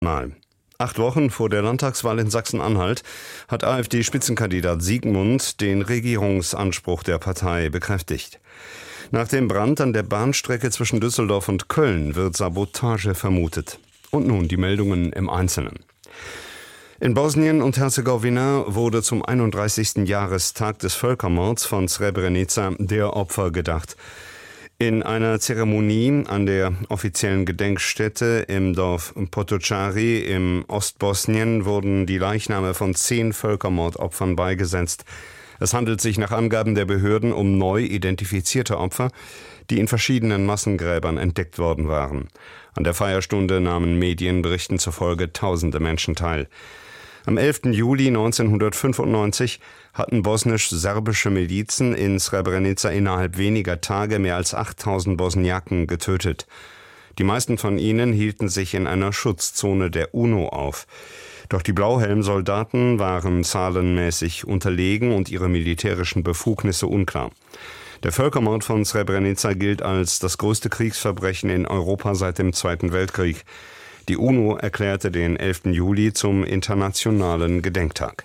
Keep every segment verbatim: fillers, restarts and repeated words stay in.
Mal. Acht Wochen vor der Landtagswahl in Sachsen-Anhalt hat AfD-Spitzenkandidat Siegmund den Regierungsanspruch der Partei bekräftigt. Nach dem Brand an der Bahnstrecke zwischen Düsseldorf und Köln wird Sabotage vermutet. Und nun die Meldungen im Einzelnen. In Bosnien und Herzegowina wurde zum einunddreißigsten Jahrestag des Völkermords von Srebrenica der Opfer gedacht. In einer Zeremonie an der offiziellen Gedenkstätte im Dorf Potocari im Ostbosnien wurden die Leichname von zehn Völkermordopfern beigesetzt. Es handelt sich nach Angaben der Behörden um neu identifizierte Opfer, die in verschiedenen Massengräbern entdeckt worden waren. An der Feierstunde nahmen Medienberichten zufolge tausende Menschen teil. Am elften Juli neunzehnhundertfünfundneunzig hatten bosnisch-serbische Milizen in Srebrenica innerhalb weniger Tage mehr als achttausend Bosniaken getötet. Die meisten von ihnen hielten sich in einer Schutzzone der UNO auf. Doch die Blauhelm-Soldaten waren zahlenmäßig unterlegen und ihre militärischen Befugnisse unklar. Der Völkermord von Srebrenica gilt als das größte Kriegsverbrechen in Europa seit dem Zweiten Weltkrieg. Die UNO erklärte den elften Juli zum Internationalen Gedenktag.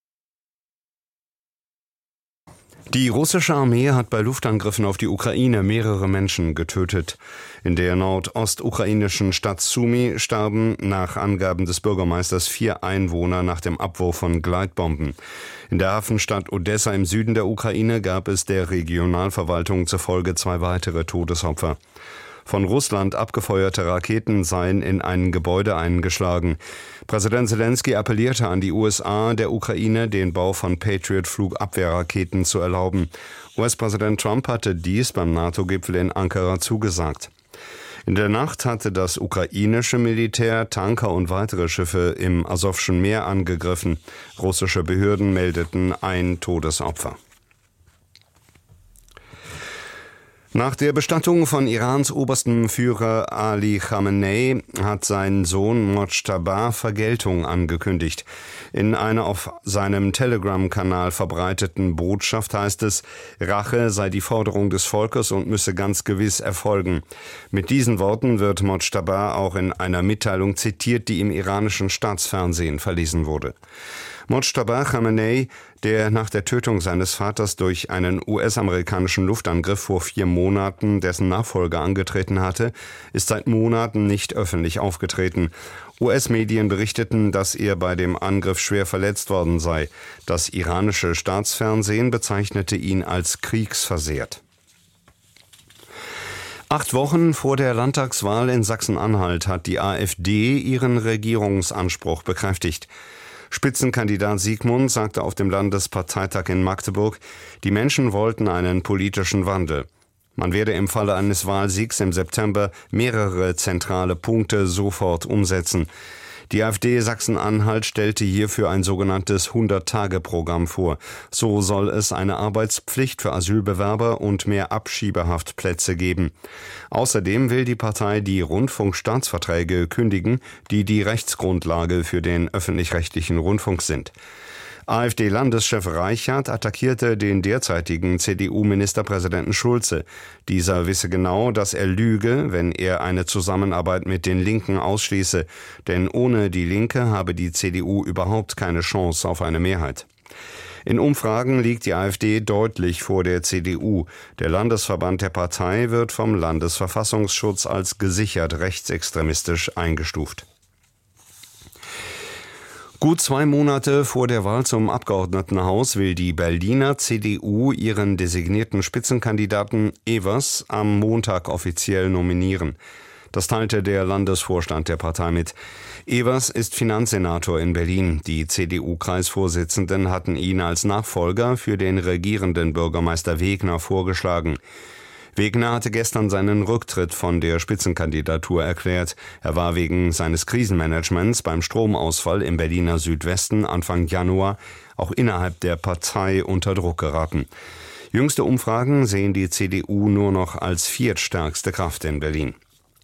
Die russische Armee hat bei Luftangriffen auf die Ukraine mehrere Menschen getötet. In der nordostukrainischen Stadt Sumy starben nach Angaben des Bürgermeisters vier Einwohner nach dem Abwurf von Gleitbomben. In der Hafenstadt Odessa im Süden der Ukraine gab es der Regionalverwaltung zufolge zwei weitere Todesopfer. Von Russland abgefeuerte Raketen seien in ein Gebäude eingeschlagen. Präsident Zelensky appellierte an die U S A, der Ukraine den Bau von Patriot-Flugabwehrraketen zu erlauben. U S-Präsident Trump hatte dies beim NATO-Gipfel in Ankara zugesagt. In der Nacht hatte das ukrainische Militär Tanker und weitere Schiffe im Asowschen Meer angegriffen. Russische Behörden meldeten ein Todesopfer. Nach der Bestattung von Irans oberstem Führer Ali Khamenei hat sein Sohn Mojtaba Vergeltung angekündigt. In einer auf seinem Telegram-Kanal verbreiteten Botschaft heißt es, Rache sei die Forderung des Volkes und müsse ganz gewiss erfolgen. Mit diesen Worten wird Mojtaba auch in einer Mitteilung zitiert, die im iranischen Staatsfernsehen verlesen wurde. Mojtaba Khamenei, der nach der Tötung seines Vaters durch einen U S-amerikanischen Luftangriff vor vier Monaten dessen Nachfolger angetreten hatte, ist seit Monaten nicht öffentlich aufgetreten. U S-Medien berichteten, dass er bei dem Angriff schwer verletzt worden sei. Das iranische Staatsfernsehen bezeichnete ihn als kriegsversehrt. Acht Wochen vor der Landtagswahl in Sachsen-Anhalt hat die AfD ihren Regierungsanspruch bekräftigt. Spitzenkandidat Siegmund sagte auf dem Landesparteitag in Magdeburg, die Menschen wollten einen politischen Wandel. Man werde im Falle eines Wahlsiegs im September mehrere zentrale Punkte sofort umsetzen. Die AfD Sachsen-Anhalt stellte hierfür ein sogenanntes hundert-Tage-Programm vor. So soll es eine Arbeitspflicht für Asylbewerber und mehr Abschiebehaftplätze geben. Außerdem will die Partei die Rundfunkstaatsverträge kündigen, die die Rechtsgrundlage für den öffentlich-rechtlichen Rundfunk sind. AfD-Landeschef Reichert attackierte den derzeitigen C D U-Ministerpräsidenten Schulze. Dieser wisse genau, dass er lüge, wenn er eine Zusammenarbeit mit den Linken ausschließe. Denn ohne die Linke habe die C D U überhaupt keine Chance auf eine Mehrheit. In Umfragen liegt die AfD deutlich vor der C D U. Der Landesverband der Partei wird vom Landesverfassungsschutz als gesichert rechtsextremistisch eingestuft. Gut zwei Monate vor der Wahl zum Abgeordnetenhaus will die Berliner C D U ihren designierten Spitzenkandidaten Evers am Montag offiziell nominieren. Das teilte der Landesvorstand der Partei mit. Evers ist Finanzsenator in Berlin. Die C D U-Kreisvorsitzenden hatten ihn als Nachfolger für den regierenden Bürgermeister Wegner vorgeschlagen. Wegner hatte gestern seinen Rücktritt von der Spitzenkandidatur erklärt. Er war wegen seines Krisenmanagements beim Stromausfall im Berliner Südwesten Anfang Januar auch innerhalb der Partei unter Druck geraten. Jüngste Umfragen sehen die C D U nur noch als viertstärkste Kraft in Berlin.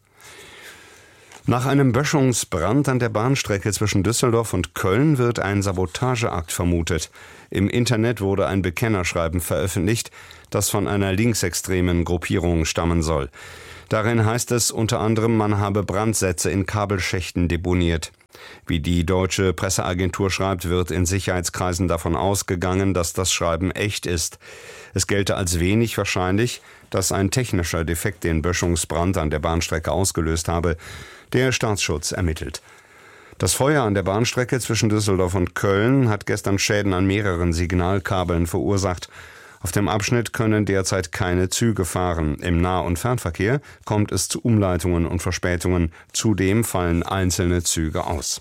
Nach einem Böschungsbrand an der Bahnstrecke zwischen Düsseldorf und Köln wird ein Sabotageakt vermutet. Im Internet wurde ein Bekennerschreiben veröffentlicht, das von einer linksextremen Gruppierung stammen soll. Darin heißt es unter anderem, man habe Brandsätze in Kabelschächten deponiert. Wie die deutsche Presseagentur schreibt, wird in Sicherheitskreisen davon ausgegangen, dass das Schreiben echt ist. Es gelte als wenig wahrscheinlich, dass ein technischer Defekt den Böschungsbrand an der Bahnstrecke ausgelöst habe. Der Staatsschutz ermittelt. Das Feuer an der Bahnstrecke zwischen Düsseldorf und Köln hat gestern Schäden an mehreren Signalkabeln verursacht. Auf dem Abschnitt können derzeit keine Züge fahren. Im Nah- und Fernverkehr kommt es zu Umleitungen und Verspätungen. Zudem fallen einzelne Züge aus.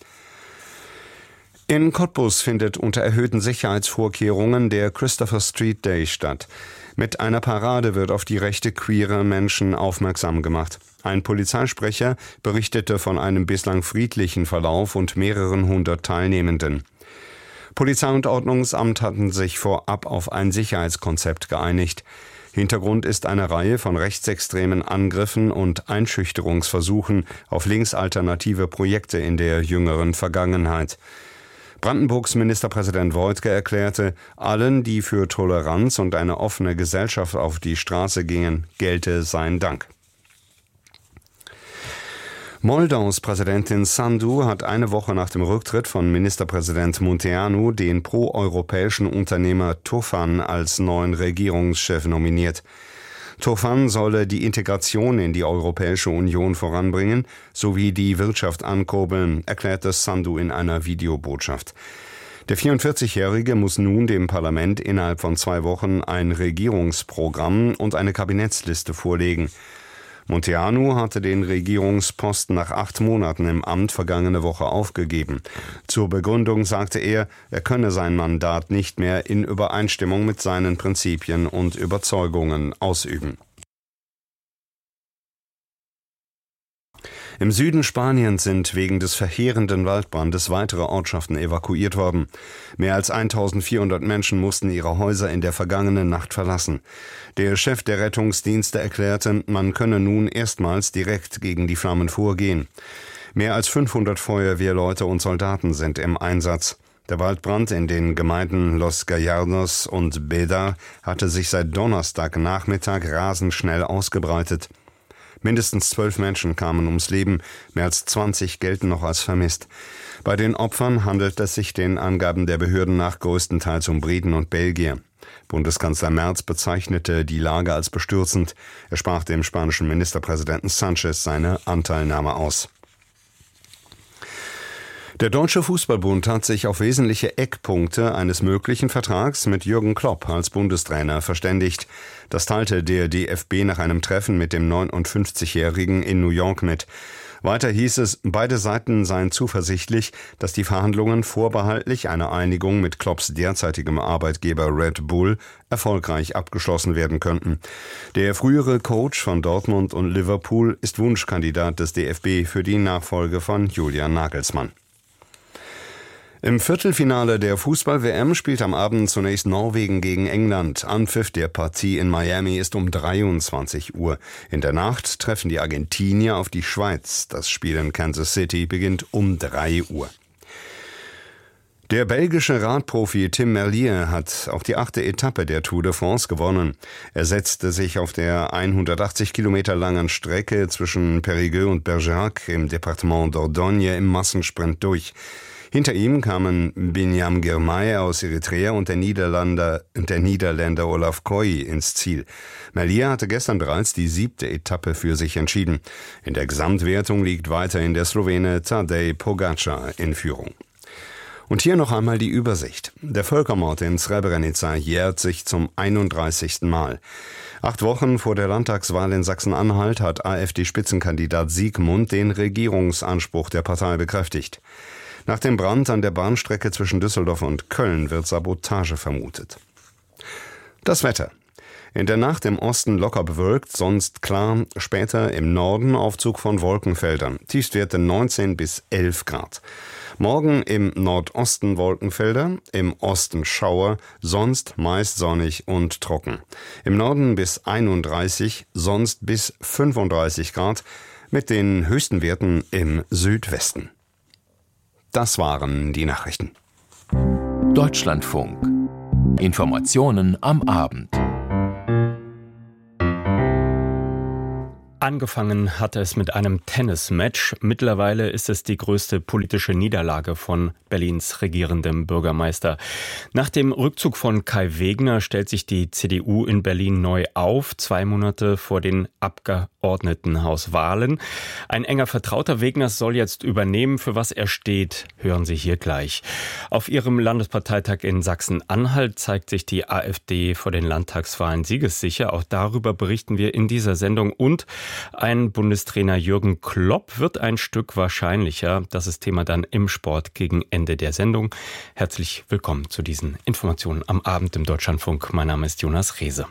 In Cottbus findet unter erhöhten Sicherheitsvorkehrungen der Christopher Street Day statt. Mit einer Parade wird auf die Rechte queerer Menschen aufmerksam gemacht. Ein Polizeisprecher berichtete von einem bislang friedlichen Verlauf und mehreren hundert Teilnehmenden. Polizei und Ordnungsamt hatten sich vorab auf ein Sicherheitskonzept geeinigt. Hintergrund ist eine Reihe von rechtsextremen Angriffen und Einschüchterungsversuchen auf linksalternative Projekte in der jüngeren Vergangenheit. Brandenburgs Ministerpräsident Woidke erklärte, allen, die für Toleranz und eine offene Gesellschaft auf die Straße gingen, gelte sein Dank. Moldaus Präsidentin Sandu hat eine Woche nach dem Rücktritt von Ministerpräsident Munteanu den proeuropäischen Unternehmer Tofan als neuen Regierungschef nominiert. Tofan solle die Integration in die Europäische Union voranbringen sowie die Wirtschaft ankurbeln, erklärte Sandu in einer Videobotschaft. Der vierundvierzigjährige muss nun dem Parlament innerhalb von zwei Wochen ein Regierungsprogramm und eine Kabinettsliste vorlegen. Munteanu hatte den Regierungsposten nach acht Monaten im Amt vergangene Woche aufgegeben. Zur Begründung sagte er, er könne sein Mandat nicht mehr in Übereinstimmung mit seinen Prinzipien und Überzeugungen ausüben. Im Süden Spaniens sind wegen des verheerenden Waldbrandes weitere Ortschaften evakuiert worden. Mehr als eintausendvierhundert Menschen mussten ihre Häuser in der vergangenen Nacht verlassen. Der Chef der Rettungsdienste erklärte, man könne nun erstmals direkt gegen die Flammen vorgehen. Mehr als fünfhundert Feuerwehrleute und Soldaten sind im Einsatz. Der Waldbrand in den Gemeinden Los Gallardos und Beda hatte sich seit Donnerstagnachmittag rasend schnell ausgebreitet. Mindestens zwölf Menschen kamen ums Leben, mehr als zwanzig gelten noch als vermisst. Bei den Opfern handelt es sich den Angaben der Behörden nach größtenteils um Briten und Belgier. Bundeskanzler Merz bezeichnete die Lage als bestürzend. Er sprach dem spanischen Ministerpräsidenten Sanchez seine Anteilnahme aus. Der Deutsche Fußballbund hat sich auf wesentliche Eckpunkte eines möglichen Vertrags mit Jürgen Klopp als Bundestrainer verständigt. Das teilte der D F B nach einem Treffen mit dem neunundfünfzigjährigen in New York mit. Weiter hieß es, beide Seiten seien zuversichtlich, dass die Verhandlungen vorbehaltlich einer Einigung mit Klopps derzeitigem Arbeitgeber Red Bull erfolgreich abgeschlossen werden könnten. Der frühere Coach von Dortmund und Liverpool ist Wunschkandidat des D F B für die Nachfolge von Julian Nagelsmann. Im Viertelfinale der Fußball-W M spielt am Abend zunächst Norwegen gegen England. Anpfiff der Partie in Miami ist um dreiundzwanzig Uhr. In der Nacht treffen die Argentinier auf die Schweiz. Das Spiel in Kansas City beginnt um drei Uhr. Der belgische Radprofi Tim Merlier hat auch die achte Etappe der Tour de France gewonnen. Er setzte sich auf der hundertachtzig Kilometer langen Strecke zwischen Périgueux und Bergerac im Departement Dordogne im Massensprint durch. Hinter ihm kamen Binyam Girmay aus Eritrea und der Niederländer, der Niederländer Olaf Koy ins Ziel. Merlier hatte gestern bereits die siebte Etappe für sich entschieden. In der Gesamtwertung liegt weiterhin der Slowene Tadej Pogačar in Führung. Und hier noch einmal die Übersicht. Der Völkermord in Srebrenica jährt sich zum einunddreißigsten Mal. Acht Wochen vor der Landtagswahl in Sachsen-Anhalt hat AfD-Spitzenkandidat Siegmund den Regierungsanspruch der Partei bekräftigt. Nach dem Brand an der Bahnstrecke zwischen Düsseldorf und Köln wird Sabotage vermutet. Das Wetter. In der Nacht im Osten locker bewölkt, sonst klar, später im Norden Aufzug von Wolkenfeldern. Tiefstwerte neunzehn bis elf Grad. Morgen im Nordosten Wolkenfelder, im Osten Schauer, sonst meist sonnig und trocken. Im Norden bis einunddreißig, sonst bis fünfunddreißig Grad, mit den höchsten Werten im Südwesten. Das waren die Nachrichten. Deutschlandfunk. Informationen am Abend. Angefangen hatte es mit einem Tennismatch. Mittlerweile ist es die größte politische Niederlage von Berlins regierendem Bürgermeister. Nach dem Rückzug von Kai Wegner stellt sich die C D U in Berlin neu auf, zwei Monate vor den Abgeordnetenhauswahlen. Ein enger Vertrauter Wegners soll jetzt übernehmen. Für was er steht, hören Sie hier gleich. Auf ihrem Landesparteitag in Sachsen-Anhalt zeigt sich die AfD vor den Landtagswahlen siegessicher. Auch darüber berichten wir in dieser Sendung. Und ein Bundestrainer Jürgen Klopp wird ein Stück wahrscheinlicher. Das ist Thema dann im Sport gegen Ende der Sendung. Herzlich willkommen zu diesen Informationen am Abend im Deutschlandfunk. Mein Name ist Jonas Rehse.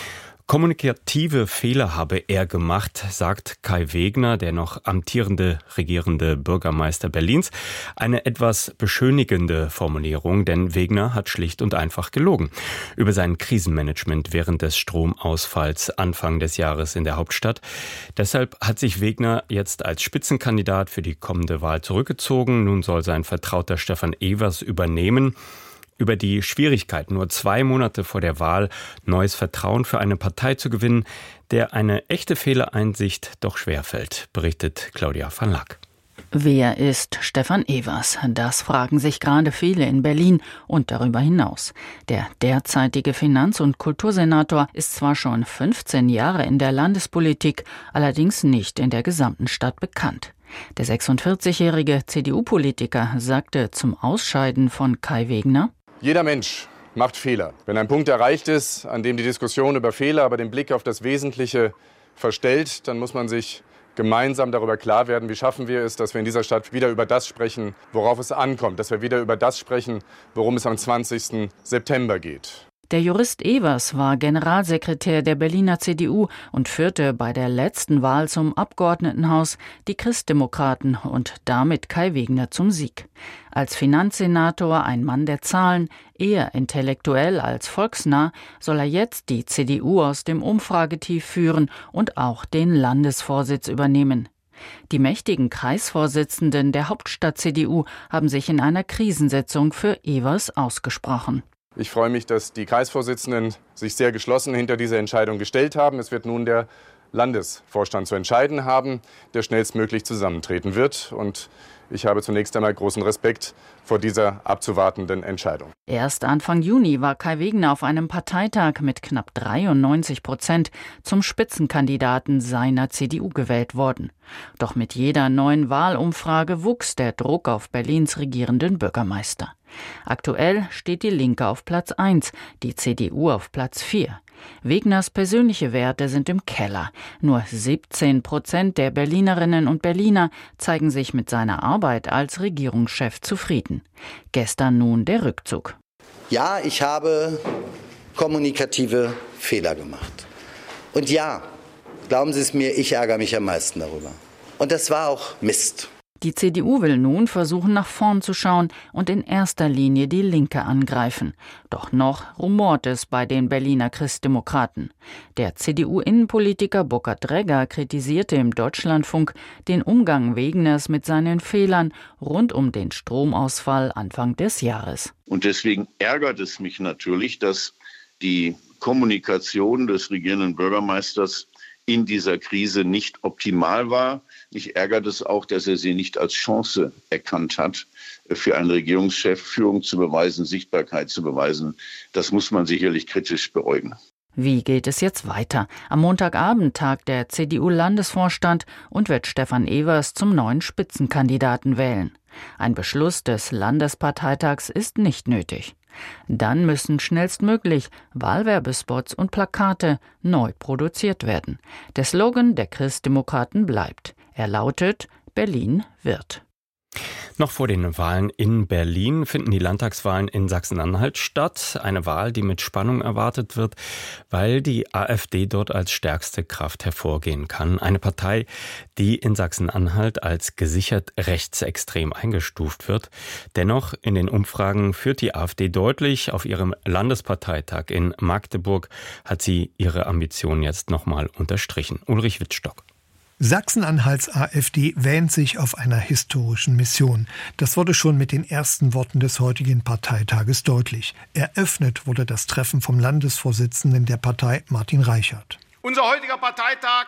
Kommunikative Fehler habe er gemacht, sagt Kai Wegner, der noch amtierende regierende Bürgermeister Berlins. Eine etwas beschönigende Formulierung, denn Wegner hat schlicht und einfach gelogen über sein Krisenmanagement während des Stromausfalls Anfang des Jahres in der Hauptstadt. Deshalb hat sich Wegner jetzt als Spitzenkandidat für die kommende Wahl zurückgezogen. Nun soll sein Vertrauter Stefan Evers übernehmen. Über die Schwierigkeit, nur zwei Monate vor der Wahl neues Vertrauen für eine Partei zu gewinnen, der eine echte Fehlereinsicht doch schwerfällt, berichtet Claudia van Laak. Wer ist Stefan Evers? Das fragen sich gerade viele in Berlin und darüber hinaus. Der derzeitige Finanz- und Kultursenator ist zwar schon fünfzehn Jahre in der Landespolitik, allerdings nicht in der gesamten Stadt bekannt. Der sechsundvierzigjährige C D U-Politiker sagte zum Ausscheiden von Kai Wegner: Jeder Mensch macht Fehler. Wenn ein Punkt erreicht ist, an dem die Diskussion über Fehler aber den Blick auf das Wesentliche verstellt, dann muss man sich gemeinsam darüber klar werden, wie schaffen wir es, dass wir in dieser Stadt wieder über das sprechen, worauf es ankommt, dass wir wieder über das sprechen, worum es am zwanzigsten September geht. Der Jurist Evers war Generalsekretär der Berliner C D U und führte bei der letzten Wahl zum Abgeordnetenhaus die Christdemokraten und damit Kai Wegner zum Sieg. Als Finanzsenator ein Mann der Zahlen, eher intellektuell als volksnah, soll er jetzt die C D U aus dem Umfragetief führen und auch den Landesvorsitz übernehmen. Die mächtigen Kreisvorsitzenden der Hauptstadt-C D U haben sich in einer Krisensitzung für Evers ausgesprochen. Ich freue mich, dass die Kreisvorsitzenden sich sehr geschlossen hinter diese Entscheidung gestellt haben. Es wird nun der Landesvorstand zu entscheiden haben, der schnellstmöglich zusammentreten wird. Und ich habe zunächst einmal großen Respekt vor dieser abzuwartenden Entscheidung. Erst Anfang Juni war Kai Wegner auf einem Parteitag mit knapp dreiundneunzig Prozent zum Spitzenkandidaten seiner C D U gewählt worden. Doch mit jeder neuen Wahlumfrage wuchs der Druck auf Berlins regierenden Bürgermeister. Aktuell steht die Linke auf Platz eins, die C D U auf Platz vier. Wegners persönliche Werte sind im Keller. Nur siebzehn Prozent der Berlinerinnen und Berliner zeigen sich mit seiner Arbeit als Regierungschef zufrieden. Gestern nun der Rückzug. Ja, ich habe kommunikative Fehler gemacht. Und ja, glauben Sie es mir, ich ärgere mich am meisten darüber. Und das war auch Mist. Die C D U will nun versuchen, nach vorn zu schauen und in erster Linie die Linke angreifen. Doch noch rumort es bei den Berliner Christdemokraten. Der C D U-Innenpolitiker Burkhard Dregger kritisierte im Deutschlandfunk den Umgang Wegners mit seinen Fehlern rund um den Stromausfall Anfang des Jahres. Und deswegen ärgert es mich natürlich, dass die Kommunikation des regierenden Bürgermeisters in dieser Krise nicht optimal war. Mich ärgert es auch, dass er sie nicht als Chance erkannt hat, für einen Regierungschef Führung zu beweisen, Sichtbarkeit zu beweisen. Das muss man sicherlich kritisch beäugen. Wie geht es jetzt weiter? Am Montagabend tagt der C D U-Landesvorstand und wird Stefan Evers zum neuen Spitzenkandidaten wählen. Ein Beschluss des Landesparteitags ist nicht nötig. Dann müssen schnellstmöglich Wahlwerbespots und Plakate neu produziert werden. Der Slogan der Christdemokraten bleibt. Er lautet: Berlin wird. Noch vor den Wahlen in Berlin finden die Landtagswahlen in Sachsen-Anhalt statt. Eine Wahl, die mit Spannung erwartet wird, weil die AfD dort als stärkste Kraft hervorgehen kann. Eine Partei, die in Sachsen-Anhalt als gesichert rechtsextrem eingestuft wird. Dennoch, in den Umfragen führt die AfD deutlich. Auf ihrem Landesparteitag in Magdeburg hat sie ihre Ambitionen jetzt nochmal unterstrichen. Ulrich Wittstock. Sachsen-Anhalts AfD wähnt sich auf einer historischen Mission. Das wurde schon mit den ersten Worten des heutigen Parteitages deutlich. Eröffnet wurde das Treffen vom Landesvorsitzenden der Partei, Martin Reichert. Unser heutiger Parteitag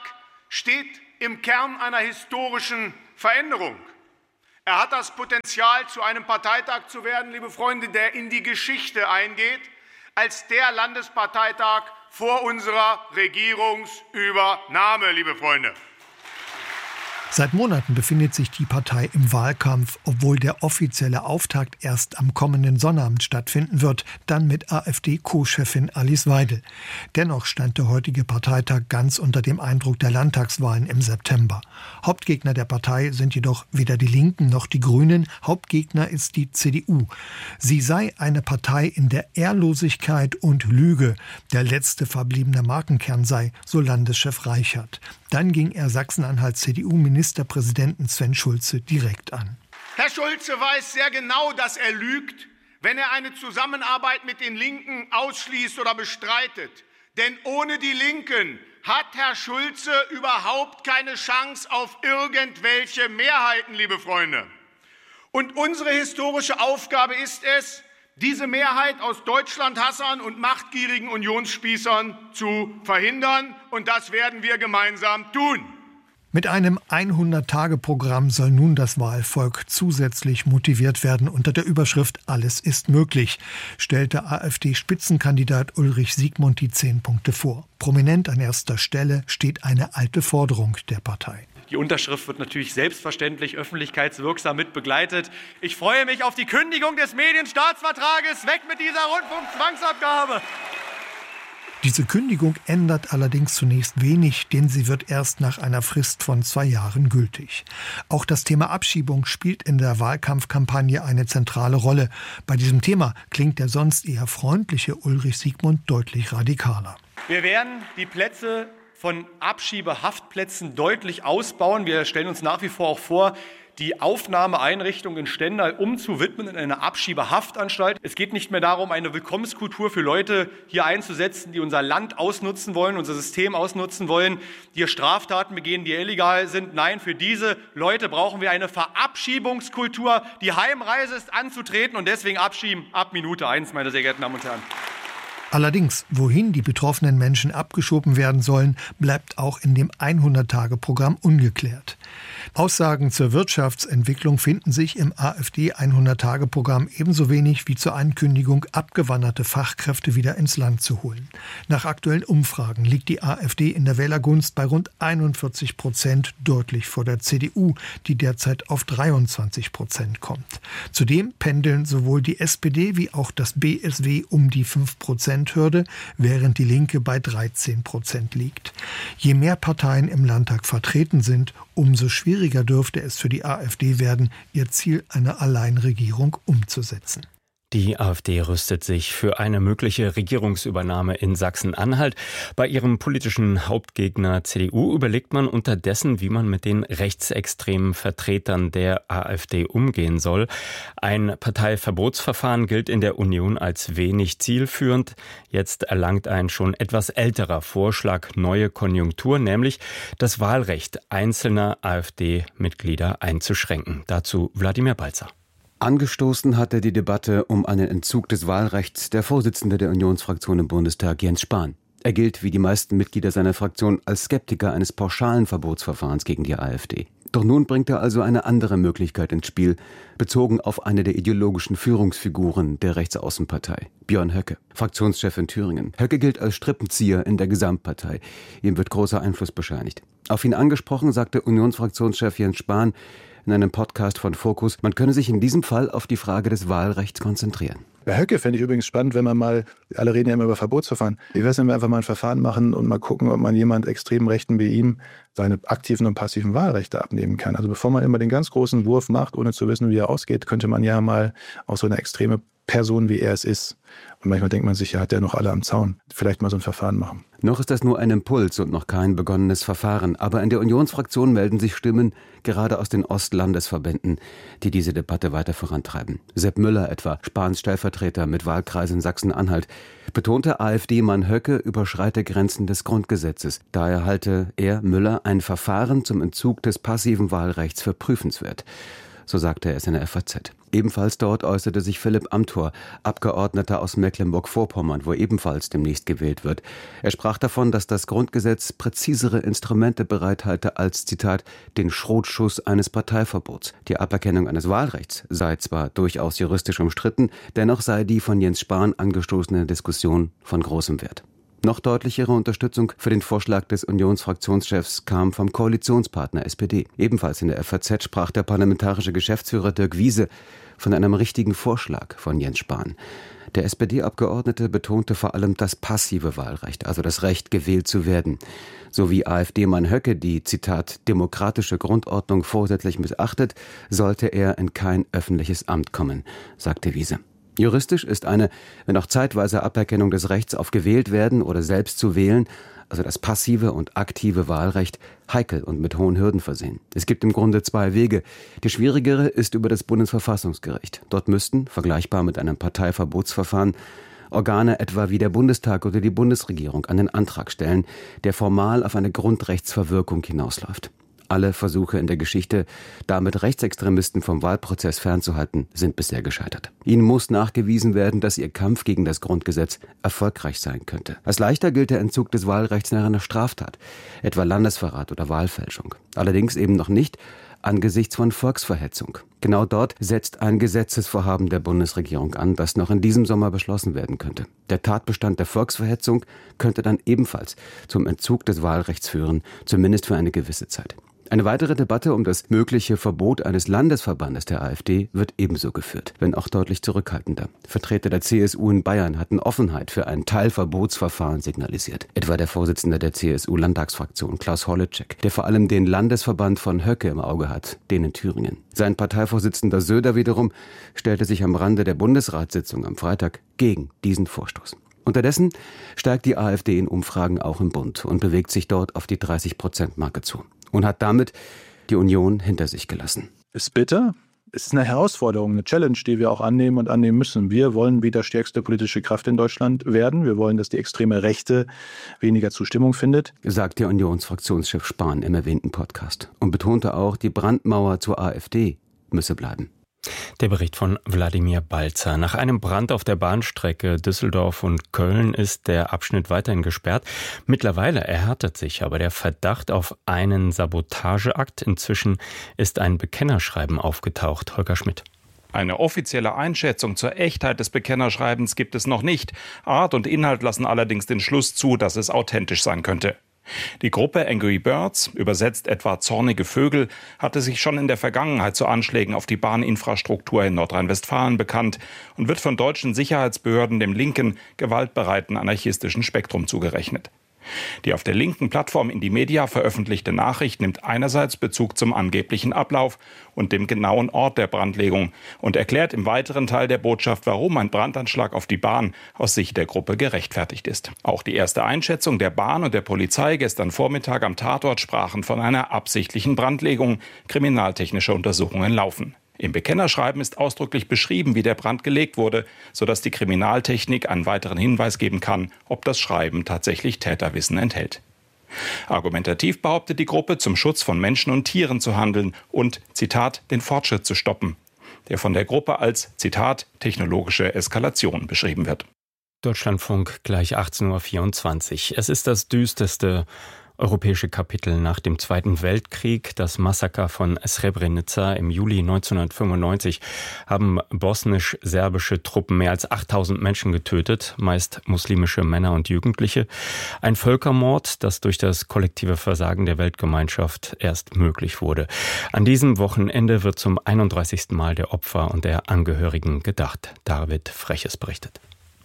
steht im Kern einer historischen Veränderung. Er hat das Potenzial, zu einem Parteitag zu werden, liebe Freunde, der in die Geschichte eingeht, als der Landesparteitag vor unserer Regierungsübernahme, liebe Freunde. Seit Monaten befindet sich die Partei im Wahlkampf, obwohl der offizielle Auftakt erst am kommenden Sonnabend stattfinden wird, dann mit AfD-Co-Chefin Alice Weidel. Dennoch stand der heutige Parteitag ganz unter dem Eindruck der Landtagswahlen im September. Hauptgegner der Partei sind jedoch weder die Linken noch die Grünen. Hauptgegner ist die C D U. Sie sei eine Partei in der Ehrlosigkeit und Lüge. Der letzte verbliebene Markenkern sei, so Landeschef Reichert. Dann ging er Sachsen-Anhalt-C D U-Ministerpräsidenten Sven Schulze direkt an. Herr Schulze weiß sehr genau, dass er lügt, wenn er eine Zusammenarbeit mit den Linken ausschließt oder bestreitet. Denn ohne die Linken hat Herr Schulze überhaupt keine Chance auf irgendwelche Mehrheiten, liebe Freunde. Und unsere historische Aufgabe ist es, diese Mehrheit aus Deutschlandhassern und machtgierigen Unionsspießern zu verhindern. Und das werden wir gemeinsam tun. Mit einem hundert-Tage-Programm soll nun das Wahlvolk zusätzlich motiviert werden. Unter der Überschrift »Alles ist möglich« stellte AfD-Spitzenkandidat Ulrich Siegmund die zehn Punkte vor. Prominent an erster Stelle steht eine alte Forderung der Partei. Die Unterschrift wird natürlich selbstverständlich öffentlichkeitswirksam mit begleitet. Ich freue mich auf die Kündigung des Medienstaatsvertrages. Weg mit dieser Rundfunkzwangsabgabe! Diese Kündigung ändert allerdings zunächst wenig, denn sie wird erst nach einer Frist von zwei Jahren gültig. Auch das Thema Abschiebung spielt in der Wahlkampfkampagne eine zentrale Rolle. Bei diesem Thema klingt der sonst eher freundliche Ulrich Siegmund deutlich radikaler. Wir werden die Plätze von Abschiebehaftplätzen deutlich ausbauen. Wir stellen uns nach wie vor auch vor, die Aufnahmeeinrichtung in Stendal umzuwidmen in eine Abschiebehaftanstalt. Es geht nicht mehr darum, eine Willkommenskultur für Leute hier einzusetzen, die unser Land ausnutzen wollen, unser System ausnutzen wollen, die hier Straftaten begehen, die illegal sind. Nein, für diese Leute brauchen wir eine Verabschiebungskultur. Die Heimreise ist anzutreten und deswegen abschieben ab Minute eins, meine sehr geehrten Damen und Herren. Allerdings, wohin die betroffenen Menschen abgeschoben werden sollen, bleibt auch in dem hundert-Tage-Programm ungeklärt. Aussagen zur Wirtschaftsentwicklung finden sich im AfD-hundert-Tage-Programm ebenso wenig wie zur Ankündigung, abgewanderte Fachkräfte wieder ins Land zu holen. Nach aktuellen Umfragen liegt die AfD in der Wählergunst bei rund einundvierzig Prozent, deutlich vor der C D U, die derzeit auf dreiundzwanzig Prozent kommt. Zudem pendeln sowohl die S P D wie auch das B S W um die fünf Prozent Hürde, während die Linke bei dreizehn Prozent liegt. Je mehr Parteien im Landtag vertreten sind, umso schwieriger dürfte es für die AfD werden, ihr Ziel einer Alleinregierung umzusetzen. Die AfD rüstet sich für eine mögliche Regierungsübernahme in Sachsen-Anhalt. Bei ihrem politischen Hauptgegner C D U überlegt man unterdessen, wie man mit den rechtsextremen Vertretern der AfD umgehen soll. Ein Parteiverbotsverfahren gilt in der Union als wenig zielführend. Jetzt erlangt ein schon etwas älterer Vorschlag neue Konjunktur, nämlich das Wahlrecht einzelner AfD-Mitglieder einzuschränken. Dazu Wladimir Balzer. Angestoßen hatte die Debatte um einen Entzug des Wahlrechts der Vorsitzende der Unionsfraktion im Bundestag, Jens Spahn. Er gilt, wie die meisten Mitglieder seiner Fraktion, als Skeptiker eines pauschalen Verbotsverfahrens gegen die AfD. Doch nun bringt er also eine andere Möglichkeit ins Spiel, bezogen auf eine der ideologischen Führungsfiguren der Rechtsaußenpartei, Björn Höcke, Fraktionschef in Thüringen. Höcke gilt als Strippenzieher in der Gesamtpartei. Ihm wird großer Einfluss bescheinigt. Auf ihn angesprochen sagte Unionsfraktionschef Jens Spahn in einem Podcast von Focus, man könne sich in diesem Fall auf die Frage des Wahlrechts konzentrieren. Bei Höcke fände ich übrigens spannend, wenn man mal, alle reden ja immer über Verbotsverfahren, wie wäre es, wenn wir einfach mal ein Verfahren machen und mal gucken, ob man jemand extrem Rechten wie ihm seine aktiven und passiven Wahlrechte abnehmen kann. Also bevor man immer den ganz großen Wurf macht, ohne zu wissen, wie er ausgeht, könnte man ja mal auch so eine extreme Person, wie er es ist. Und manchmal denkt man sich, ja, hat der noch alle am Zaun. Vielleicht mal so ein Verfahren machen. Noch ist das nur ein Impuls und noch kein begonnenes Verfahren. Aber in der Unionsfraktion melden sich Stimmen, gerade aus den Ostlandesverbänden, die diese Debatte weiter vorantreiben. Sepp Müller etwa, Spahns Stellvertreter mit Wahlkreis in Sachsen-Anhalt, betonte, AfD-Mann Höcke überschreite Grenzen des Grundgesetzes. Daher halte er, Müller, ein Verfahren zum Entzug des passiven Wahlrechts für prüfenswert. so sagte er es in der F A Z. Ebenfalls dort äußerte sich Philipp Amthor, Abgeordneter aus Mecklenburg-Vorpommern, wo ebenfalls demnächst gewählt wird. Er sprach davon, dass das Grundgesetz präzisere Instrumente bereithalte als, Zitat, den Schrotschuss eines Parteiverbots. Die Aberkennung eines Wahlrechts sei zwar durchaus juristisch umstritten, dennoch sei die von Jens Spahn angestoßene Diskussion von großem Wert. Noch deutlichere Unterstützung für den Vorschlag des Unionsfraktionschefs kam vom Koalitionspartner S P D. Ebenfalls in der F A Z sprach der parlamentarische Geschäftsführer Dirk Wiese von einem richtigen Vorschlag von Jens Spahn. Der S P D-Abgeordnete betonte vor allem das passive Wahlrecht, also das Recht, gewählt zu werden. So wie AfD-Mann Höcke die, Zitat, demokratische Grundordnung vorsätzlich missachtet, sollte er in kein öffentliches Amt kommen, sagte Wiese. Juristisch ist eine, wenn auch zeitweise Aberkennung des Rechts auf gewählt werden oder selbst zu wählen, also das passive und aktive Wahlrecht, heikel und mit hohen Hürden versehen. Es gibt im Grunde zwei Wege. Die schwierigere ist über das Bundesverfassungsgericht. Dort müssten, vergleichbar mit einem Parteiverbotsverfahren, Organe etwa wie der Bundestag oder die Bundesregierung einen Antrag stellen, der formal auf eine Grundrechtsverwirkung hinausläuft. Alle Versuche in der Geschichte, damit Rechtsextremisten vom Wahlprozess fernzuhalten, sind bisher gescheitert. Ihnen muss nachgewiesen werden, dass ihr Kampf gegen das Grundgesetz erfolgreich sein könnte. Als leichter gilt der Entzug des Wahlrechts nach einer Straftat, etwa Landesverrat oder Wahlfälschung. Allerdings eben noch nicht angesichts von Volksverhetzung. Genau dort setzt ein Gesetzesvorhaben der Bundesregierung an, das noch in diesem Sommer beschlossen werden könnte. Der Tatbestand der Volksverhetzung könnte dann ebenfalls zum Entzug des Wahlrechts führen, zumindest für eine gewisse Zeit. Eine weitere Debatte um das mögliche Verbot eines Landesverbandes der AfD wird ebenso geführt, wenn auch deutlich zurückhaltender. Vertreter der C S U in Bayern hatten Offenheit für ein Teilverbotsverfahren signalisiert. Etwa der Vorsitzende der C S U-Landtagsfraktion, Klaus Holleczek, der vor allem den Landesverband von Höcke im Auge hat, den in Thüringen. Sein Parteivorsitzender Söder wiederum stellte sich am Rande der Bundesratssitzung am Freitag gegen diesen Vorstoß. Unterdessen steigt die AfD in Umfragen auch im Bund und bewegt sich dort auf die dreißig-Prozent-Marke zu. Und hat damit die Union hinter sich gelassen. Ist bitter. Es ist eine Herausforderung, eine Challenge, die wir auch annehmen und annehmen müssen. Wir wollen wieder stärkste politische Kraft in Deutschland werden. Wir wollen, dass die extreme Rechte weniger Zustimmung findet, sagt der Unionsfraktionschef Spahn im erwähnten Podcast und betonte auch, die Brandmauer zur AfD müsse bleiben. Der Bericht von Wladimir Balzer. Nach einem Brand auf der Bahnstrecke Düsseldorf und Köln ist der Abschnitt weiterhin gesperrt. Mittlerweile erhärtet sich aber der Verdacht auf einen Sabotageakt. Inzwischen ist ein Bekennerschreiben aufgetaucht. Holger Schmidt. Eine offizielle Einschätzung zur Echtheit des Bekennerschreibens gibt es noch nicht. Art und Inhalt lassen allerdings den Schluss zu, dass es authentisch sein könnte. Die Gruppe Angry Birds, übersetzt etwa zornige Vögel, hatte sich schon in der Vergangenheit zu Anschlägen auf die Bahninfrastruktur in Nordrhein-Westfalen bekannt und wird von deutschen Sicherheitsbehörden dem linken, gewaltbereiten anarchistischen Spektrum zugerechnet. Die auf der linken Plattform Indymedia veröffentlichte Nachricht nimmt einerseits Bezug zum angeblichen Ablauf und dem genauen Ort der Brandlegung und erklärt im weiteren Teil der Botschaft, warum ein Brandanschlag auf die Bahn aus Sicht der Gruppe gerechtfertigt ist. Auch die erste Einschätzung der Bahn und der Polizei gestern Vormittag am Tatort sprachen von einer absichtlichen Brandlegung. Kriminaltechnische Untersuchungen laufen. Im Bekennerschreiben ist ausdrücklich beschrieben, wie der Brand gelegt wurde, sodass die Kriminaltechnik einen weiteren Hinweis geben kann, ob das Schreiben tatsächlich Täterwissen enthält. Argumentativ behauptet die Gruppe, zum Schutz von Menschen und Tieren zu handeln und, Zitat, den Fortschritt zu stoppen, der von der Gruppe als, Zitat, technologische Eskalation beschrieben wird. Deutschlandfunk gleich achtzehn Uhr vierundzwanzig. Es ist das düsterste europäische Kapitel nach dem Zweiten Weltkrieg. Das Massaker von Srebrenica im Juli neunzehnhundertfünfundneunzig haben bosnisch-serbische Truppen mehr als achttausend Menschen getötet, meist muslimische Männer und Jugendliche. Ein Völkermord, das durch das kollektive Versagen der Weltgemeinschaft erst möglich wurde. An diesem Wochenende wird zum einunddreißigsten Mal der Opfer und der Angehörigen gedacht. David Freches berichtet.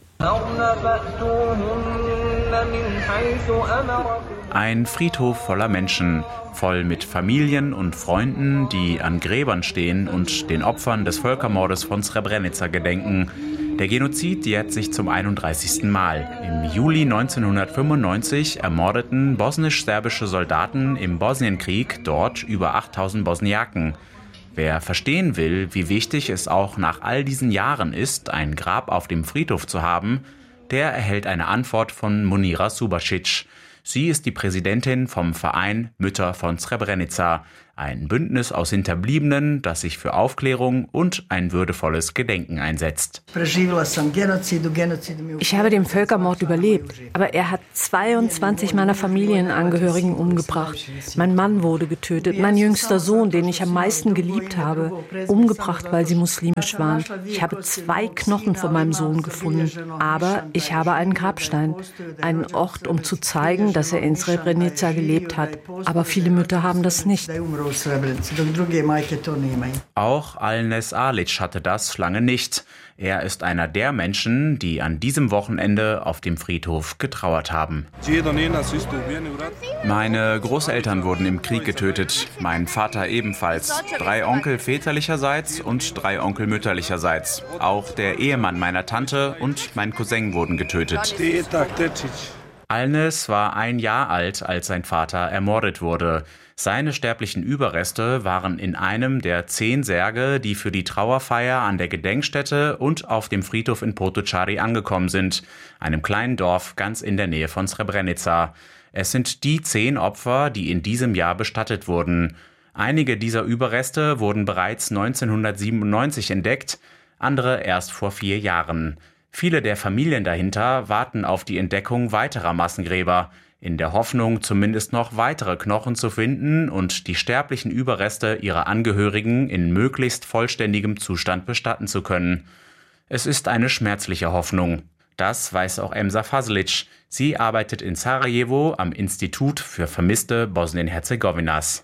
Ein Friedhof voller Menschen, voll mit Familien und Freunden, die an Gräbern stehen und den Opfern des Völkermordes von Srebrenica gedenken. Der Genozid jährt sich zum einunddreißigsten Mal. Im Juli neunzehnhundertfünfundneunzig ermordeten bosnisch-serbische Soldaten im Bosnienkrieg dort über achttausend Bosniaken. Wer verstehen will, wie wichtig es auch nach all diesen Jahren ist, ein Grab auf dem Friedhof zu haben, der erhält eine Antwort von Munira Subasic. Sie ist die Präsidentin vom Verein Mütter von Srebrenica, Ein Bündnis aus Hinterbliebenen, das sich für Aufklärung und ein würdevolles Gedenken einsetzt. Ich habe den Völkermord überlebt, aber er hat zweiundzwanzig meiner Familienangehörigen umgebracht. Mein Mann wurde getötet, mein jüngster Sohn, den ich am meisten geliebt habe, umgebracht, weil sie muslimisch waren. Ich habe zwei Knochen von meinem Sohn gefunden, aber ich habe einen Grabstein, einen Ort, um zu zeigen, dass er in Srebrenica gelebt hat. Aber viele Mütter haben das nicht. Auch Alnes Alic hatte das lange nicht. Er ist einer der Menschen, die an diesem Wochenende auf dem Friedhof getrauert haben. Meine Großeltern wurden im Krieg getötet, mein Vater ebenfalls. Drei Onkel väterlicherseits und drei Onkel mütterlicherseits. Auch der Ehemann meiner Tante und mein Cousin wurden getötet. Alnes war ein Jahr alt, als sein Vater ermordet wurde. Seine sterblichen Überreste waren in einem der zehn Särge, die für die Trauerfeier an der Gedenkstätte und auf dem Friedhof in Potocari angekommen sind, einem kleinen Dorf ganz in der Nähe von Srebrenica. Es sind die zehn Opfer, die in diesem Jahr bestattet wurden. Einige dieser Überreste wurden bereits neunzehnhundertsiebenundneunzig entdeckt, andere erst vor vier Jahren. Viele der Familien dahinter warten auf die Entdeckung weiterer Massengräber, in der Hoffnung, zumindest noch weitere Knochen zu finden und die sterblichen Überreste ihrer Angehörigen in möglichst vollständigem Zustand bestatten zu können. Es ist eine schmerzliche Hoffnung. Das weiß auch Emsa Faslic. Sie arbeitet in Sarajevo am Institut für Vermisste Bosnien-Herzegowinas.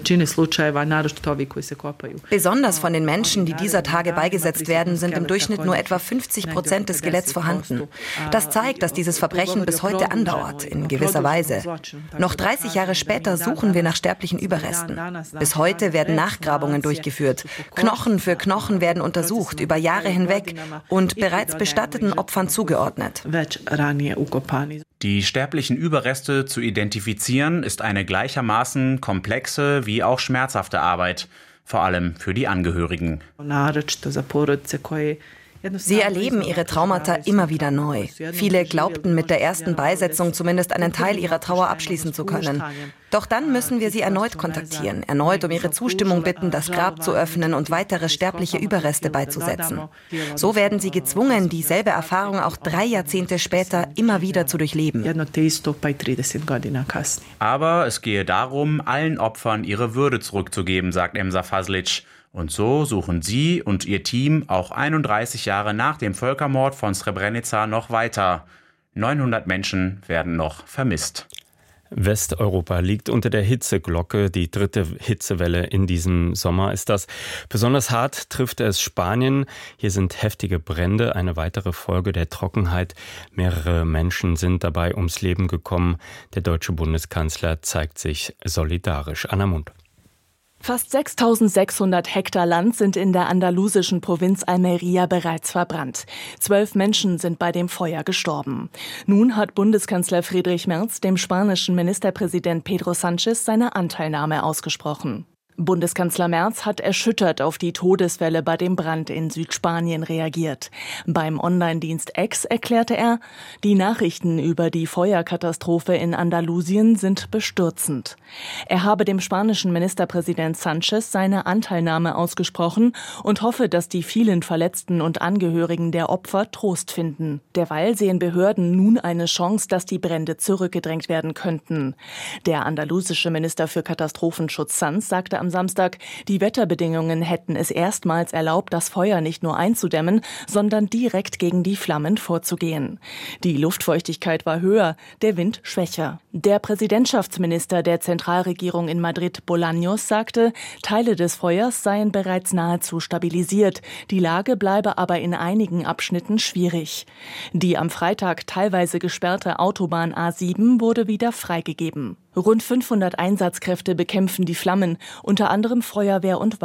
Besonders von den Menschen, die dieser Tage beigesetzt werden, sind im Durchschnitt nur etwa fünfzig Prozent des Skeletts vorhanden. Das zeigt, dass dieses Verbrechen bis heute andauert, in gewisser Weise. Noch dreißig Jahre später suchen wir nach sterblichen Überresten. Bis heute werden Nachgrabungen durchgeführt. Knochen für Knochen werden untersucht, über Jahre hinweg und bereits bestatteten Opfern zugeordnet. Die sterblichen Überreste zu identifizieren, ist eine gleichermaßen komplexe wie auch schmerzhafte Arbeit, vor allem für die Angehörigen. Sie erleben ihre Traumata immer wieder neu. Viele glaubten, mit der ersten Beisetzung zumindest einen Teil ihrer Trauer abschließen zu können. Doch dann müssen wir sie erneut kontaktieren, erneut um ihre Zustimmung bitten, das Grab zu öffnen und weitere sterbliche Überreste beizusetzen. So werden sie gezwungen, dieselbe Erfahrung auch drei Jahrzehnte später immer wieder zu durchleben. Aber es gehe darum, allen Opfern ihre Würde zurückzugeben, sagt Emsa Faslic. Und so suchen sie und ihr Team auch einunddreißig Jahre nach dem Völkermord von Srebrenica noch weiter. neunhundert Menschen werden noch vermisst. Westeuropa liegt unter der Hitzeglocke. Die dritte Hitzewelle in diesem Sommer ist das. Besonders hart trifft es Spanien. Hier sind heftige Brände, eine weitere Folge der Trockenheit. Mehrere Menschen sind dabei ums Leben gekommen. Der deutsche Bundeskanzler zeigt sich solidarisch. Anna Mund. Fast sechstausendsechshundert Hektar Land sind in der andalusischen Provinz Almería bereits verbrannt. Zwölf Menschen sind bei dem Feuer gestorben. Nun hat Bundeskanzler Friedrich Merz dem spanischen Ministerpräsident Pedro Sánchez seine Anteilnahme ausgesprochen. Bundeskanzler Merz hat erschüttert auf die Todeswelle bei dem Brand in Südspanien reagiert. Beim Online-Dienst X erklärte er, die Nachrichten über die Feuerkatastrophe in Andalusien sind bestürzend. Er habe dem spanischen Ministerpräsident Sánchez seine Anteilnahme ausgesprochen und hoffe, dass die vielen Verletzten und Angehörigen der Opfer Trost finden. Derweil sehen Behörden nun eine Chance, dass die Brände zurückgedrängt werden könnten. Der andalusische Minister für Katastrophenschutz Sanz sagte am Samstag, die Wetterbedingungen hätten es erstmals erlaubt, das Feuer nicht nur einzudämmen, sondern direkt gegen die Flammen vorzugehen. Die Luftfeuchtigkeit war höher, der Wind schwächer. Der Präsidentschaftsminister der Zentralregierung in Madrid, Bolaños, sagte, Teile des Feuers seien bereits nahezu stabilisiert. Die Lage bleibe aber in einigen Abschnitten schwierig. Die am Freitag teilweise gesperrte Autobahn A sieben wurde wieder freigegeben. Rund fünfhundert Einsatzkräfte bekämpfen die Flammen, unter anderem Feuerwehr- und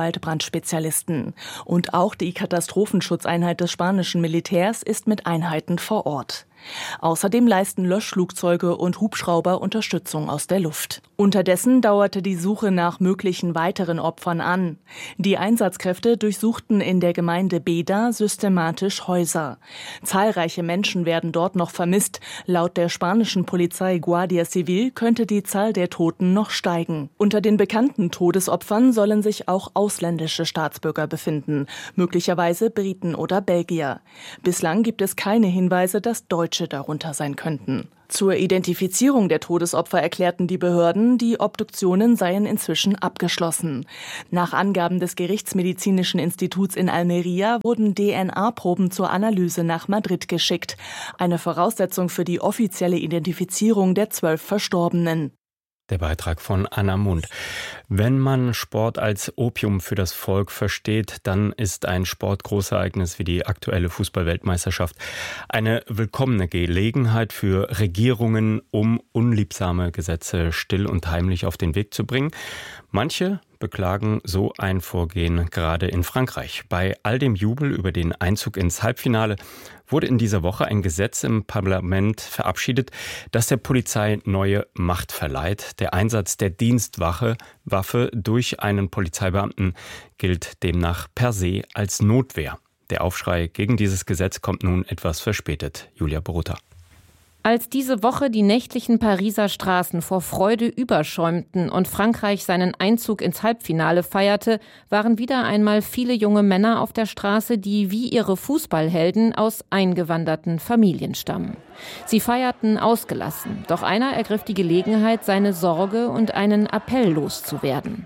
Waldbrandspezialisten. Und auch die Katastrophenschutzeinheit des spanischen Militärs ist mit Einheiten vor Ort. Außerdem leisten Löschflugzeuge und Hubschrauber Unterstützung aus der Luft. Unterdessen dauerte die Suche nach möglichen weiteren Opfern an. Die Einsatzkräfte durchsuchten in der Gemeinde Beda systematisch Häuser. Zahlreiche Menschen werden dort noch vermisst. Laut der spanischen Polizei Guardia Civil könnte die Zahl der Toten noch steigen. Unter den bekannten Todesopfern sollen sich auch ausländische Staatsbürger befinden, möglicherweise Briten oder Belgier. Bislang gibt es keine Hinweise, dass Deutsche darunter sein könnten. Zur Identifizierung der Todesopfer erklärten die Behörden, die Obduktionen seien inzwischen abgeschlossen. Nach Angaben des Gerichtsmedizinischen Instituts in Almería wurden D N A-Proben zur Analyse nach Madrid geschickt. Eine Voraussetzung für die offizielle Identifizierung der zwölf Verstorbenen. Der Beitrag von Anna Mund. Wenn man Sport als Opium für das Volk versteht, dann ist ein Sportgroßereignis wie die aktuelle Fußball-Weltmeisterschaft eine willkommene Gelegenheit für Regierungen, um unliebsame Gesetze still und heimlich auf den Weg zu bringen. Manche beklagen so ein Vorgehen gerade in Frankreich. Bei all dem Jubel über den Einzug ins Halbfinale wurde in dieser Woche ein Gesetz im Parlament verabschiedet, das der Polizei neue Macht verleiht. Der Einsatz der Dienstwaffe Waffe durch einen Polizeibeamten gilt demnach per se als Notwehr. Der Aufschrei gegen dieses Gesetz kommt nun etwas verspätet. Julia Borutta. Als diese Woche die nächtlichen Pariser Straßen vor Freude überschäumten und Frankreich seinen Einzug ins Halbfinale feierte, waren wieder einmal viele junge Männer auf der Straße, die wie ihre Fußballhelden aus eingewanderten Familien stammen. Sie feierten ausgelassen, doch einer ergriff die Gelegenheit, seine Sorge und einen Appell loszuwerden.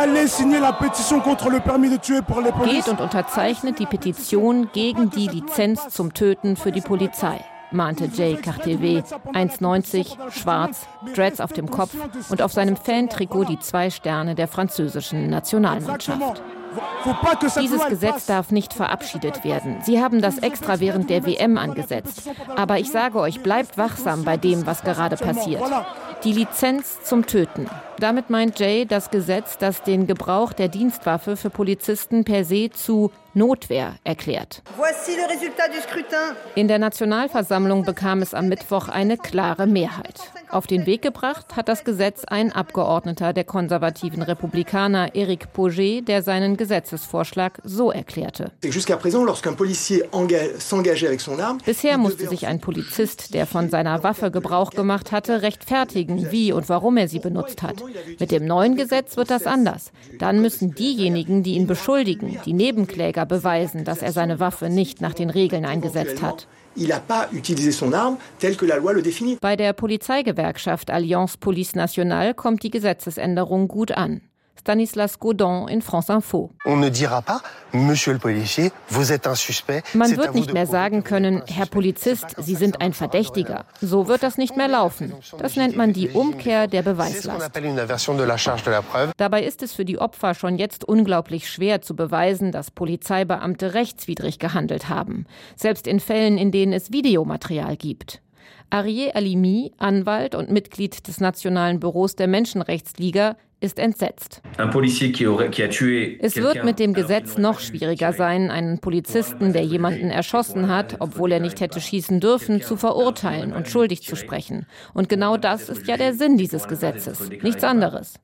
Geht und unterzeichnet die Petition gegen die Lizenz zum Töten für die Polizei, mahnte Jay Cartevet, eins neunzig, schwarz, Dreads auf dem Kopf und auf seinem Fantrikot die zwei Sterne der französischen Nationalmannschaft. Dieses Gesetz darf nicht verabschiedet werden. Sie haben das extra während der W M angesetzt. Aber ich sage euch, bleibt wachsam bei dem, was gerade passiert. Die Lizenz zum Töten. Damit meint Jay das Gesetz, das den Gebrauch der Dienstwaffe für Polizisten per se zu Notwehr erklärt. In der Nationalversammlung bekam es am Mittwoch eine klare Mehrheit. Auf den Weg gebracht hat das Gesetz ein Abgeordneter der konservativen Republikaner, Éric Pauget, der seinen Gesetzesvorschlag so erklärte. Bisher musste sich ein Polizist, der von seiner Waffe Gebrauch gemacht hatte, rechtfertigen, wie und warum er sie benutzt hat. Mit dem neuen Gesetz wird das anders. Dann müssen diejenigen, die ihn beschuldigen, die Nebenkläger beweisen, dass er seine Waffe nicht nach den Regeln eingesetzt hat. Bei der Polizeigewerkschaft Alliance Police Nationale kommt die Gesetzesänderung gut an. Stanislas Godon in France Info. Man wird nicht mehr sagen können, Herr Polizist, Sie sind ein Verdächtiger. So wird das nicht mehr laufen. Das nennt man die Umkehr der Beweislast. Dabei ist es für die Opfer schon jetzt unglaublich schwer zu beweisen, dass Polizeibeamte rechtswidrig gehandelt haben. Selbst in Fällen, in denen es Videomaterial gibt. Arié Halimi, Anwalt und Mitglied des Nationalen Büros der Menschenrechtsliga, ist entsetzt. Es wird mit dem Gesetz noch schwieriger sein, einen Polizisten, der jemanden erschossen hat, obwohl er nicht hätte schießen dürfen, zu verurteilen und schuldig zu sprechen. Und genau das ist ja der Sinn dieses Gesetzes, nichts anderes.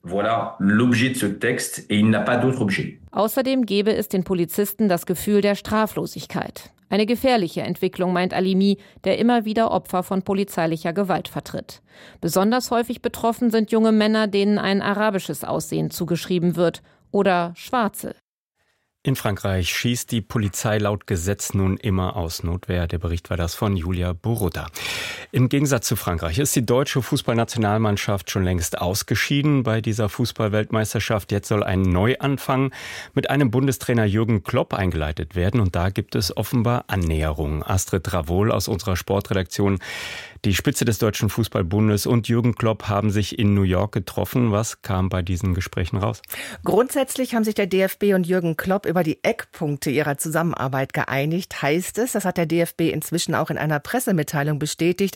Außerdem gebe es den Polizisten das Gefühl der Straflosigkeit. Eine gefährliche Entwicklung, meint Halimi, der immer wieder Opfer von polizeilicher Gewalt vertritt. Besonders häufig betroffen sind junge Männer, denen ein arabisches Aussehen zugeschrieben wird, oder Schwarze. In Frankreich schießt die Polizei laut Gesetz nun immer aus Notwehr. Der Bericht war das von Julia Borutta. Im Gegensatz zu Frankreich ist die deutsche Fußballnationalmannschaft schon längst ausgeschieden bei dieser Fußball-Weltmeisterschaft. Jetzt soll ein Neuanfang mit einem Bundestrainer Jürgen Klopp eingeleitet werden. Und da gibt es offenbar Annäherungen. Astrid Ravohl aus unserer Sportredaktion. Die Spitze des Deutschen Fußballbundes und Jürgen Klopp haben sich in New York getroffen. Was kam bei diesen Gesprächen raus? Grundsätzlich haben sich der D F B und Jürgen Klopp über die Eckpunkte ihrer Zusammenarbeit geeinigt, heißt es. Das hat der D F B inzwischen auch in einer Pressemitteilung bestätigt.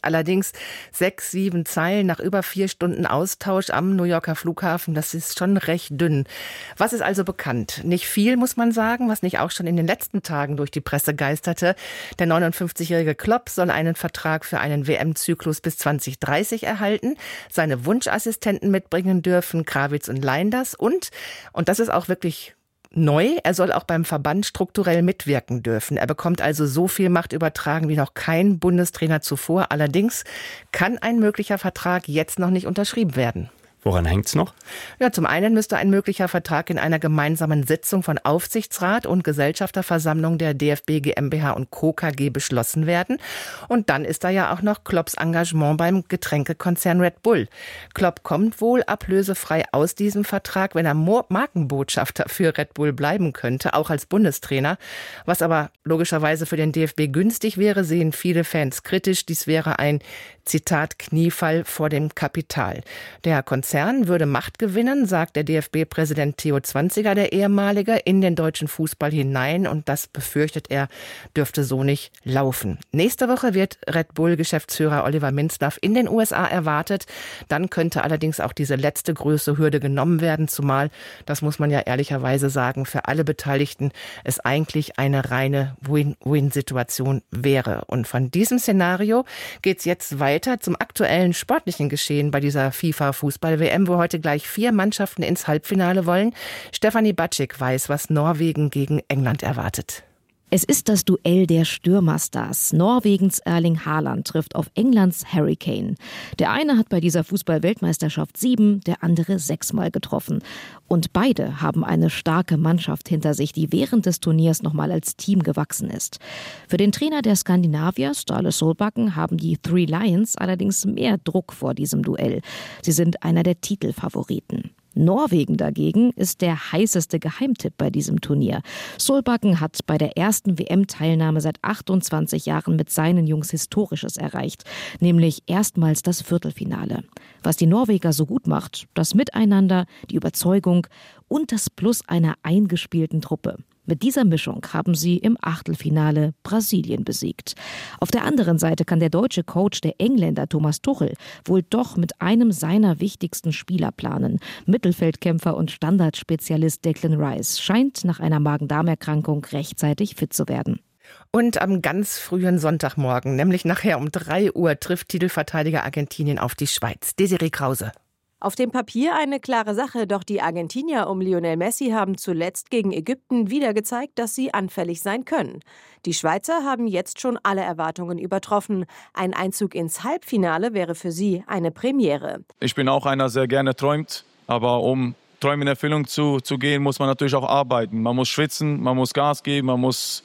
Allerdings sechs, sieben Zeilen nach über vier Stunden Austausch am New Yorker Flughafen, das ist schon recht dünn. Was ist also bekannt? Nicht viel, muss man sagen, was nicht auch schon in den letzten Tagen durch die Presse geisterte. Der neunundfünfzigjährige Klopp soll einen Vertrag für einen W M-Zyklus bis zwanzig dreißig erhalten, seine Wunschassistenten mitbringen dürfen, Krawitz und Leinders und, und das ist auch wirklich neu, er soll auch beim Verband strukturell mitwirken dürfen. Er bekommt also so viel Macht übertragen wie noch kein Bundestrainer zuvor. Allerdings kann ein möglicher Vertrag jetzt noch nicht unterschrieben werden. Woran hängt's noch? Ja, zum einen müsste ein möglicher Vertrag in einer gemeinsamen Sitzung von Aufsichtsrat und Gesellschafterversammlung der D F B GmbH und Co. K G beschlossen werden. Und dann ist da ja auch noch Klopps Engagement beim Getränkekonzern Red Bull. Klopp kommt wohl ablösefrei aus diesem Vertrag, wenn er Markenbotschafter für Red Bull bleiben könnte, auch als Bundestrainer. Was aber logischerweise für den D F B günstig wäre, sehen viele Fans kritisch. Dies wäre ein, Zitat, Kniefall vor dem Kapital. Der Konzern würde Macht gewinnen, sagt der D F B-Präsident Theo Zwanziger, der ehemalige, in den deutschen Fußball hinein. Und das befürchtet er, dürfte so nicht laufen. Nächste Woche wird Red Bull-Geschäftsführer Oliver Minzlaff in den U S A erwartet. Dann könnte allerdings auch diese letzte größere Hürde genommen werden, zumal, das muss man ja ehrlicherweise sagen, für alle Beteiligten es eigentlich eine reine Win-Win-Situation wäre. Und von diesem Szenario geht's jetzt weiter zum aktuellen sportlichen Geschehen bei dieser FIFA-Fußball-W M, wo heute gleich vier Mannschaften ins Halbfinale wollen. Stefanie Batschik weiß, was Norwegen gegen England erwartet. Es ist das Duell der Stürmerstars. Norwegens Erling Haaland trifft auf Englands Harry Kane. Der eine hat bei dieser Fußball-Weltmeisterschaft sieben, der andere sechsmal getroffen. Und beide haben eine starke Mannschaft hinter sich, die während des Turniers nochmal als Team gewachsen ist. Für den Trainer der Skandinavier, Sturle Solbakken, haben die Three Lions allerdings mehr Druck vor diesem Duell. Sie sind einer der Titelfavoriten. Norwegen dagegen ist der heißeste Geheimtipp bei diesem Turnier. Solbakken hat bei der ersten W M-Teilnahme seit achtundzwanzig Jahren mit seinen Jungs Historisches erreicht, nämlich erstmals das Viertelfinale. Was die Norweger so gut macht, das Miteinander, die Überzeugung und das Plus einer eingespielten Truppe. Mit dieser Mischung haben sie im Achtelfinale Brasilien besiegt. Auf der anderen Seite kann der deutsche Coach, der Engländer Thomas Tuchel, wohl doch mit einem seiner wichtigsten Spieler planen. Mittelfeldkämpfer und Standardspezialist Declan Rice scheint nach einer Magen-Darm-Erkrankung rechtzeitig fit zu werden. Und am ganz frühen Sonntagmorgen, nämlich nachher um drei Uhr, trifft Titelverteidiger Argentinien auf die Schweiz. Desiree Krause. Auf dem Papier eine klare Sache, doch die Argentinier um Lionel Messi haben zuletzt gegen Ägypten wieder gezeigt, dass sie anfällig sein können. Die Schweizer haben jetzt schon alle Erwartungen übertroffen. Ein Einzug ins Halbfinale wäre für sie eine Premiere. Ich bin auch einer, der sehr gerne träumt, aber um Träume in Erfüllung zu, zu gehen, muss man natürlich auch arbeiten. Man muss schwitzen, man muss Gas geben, man muss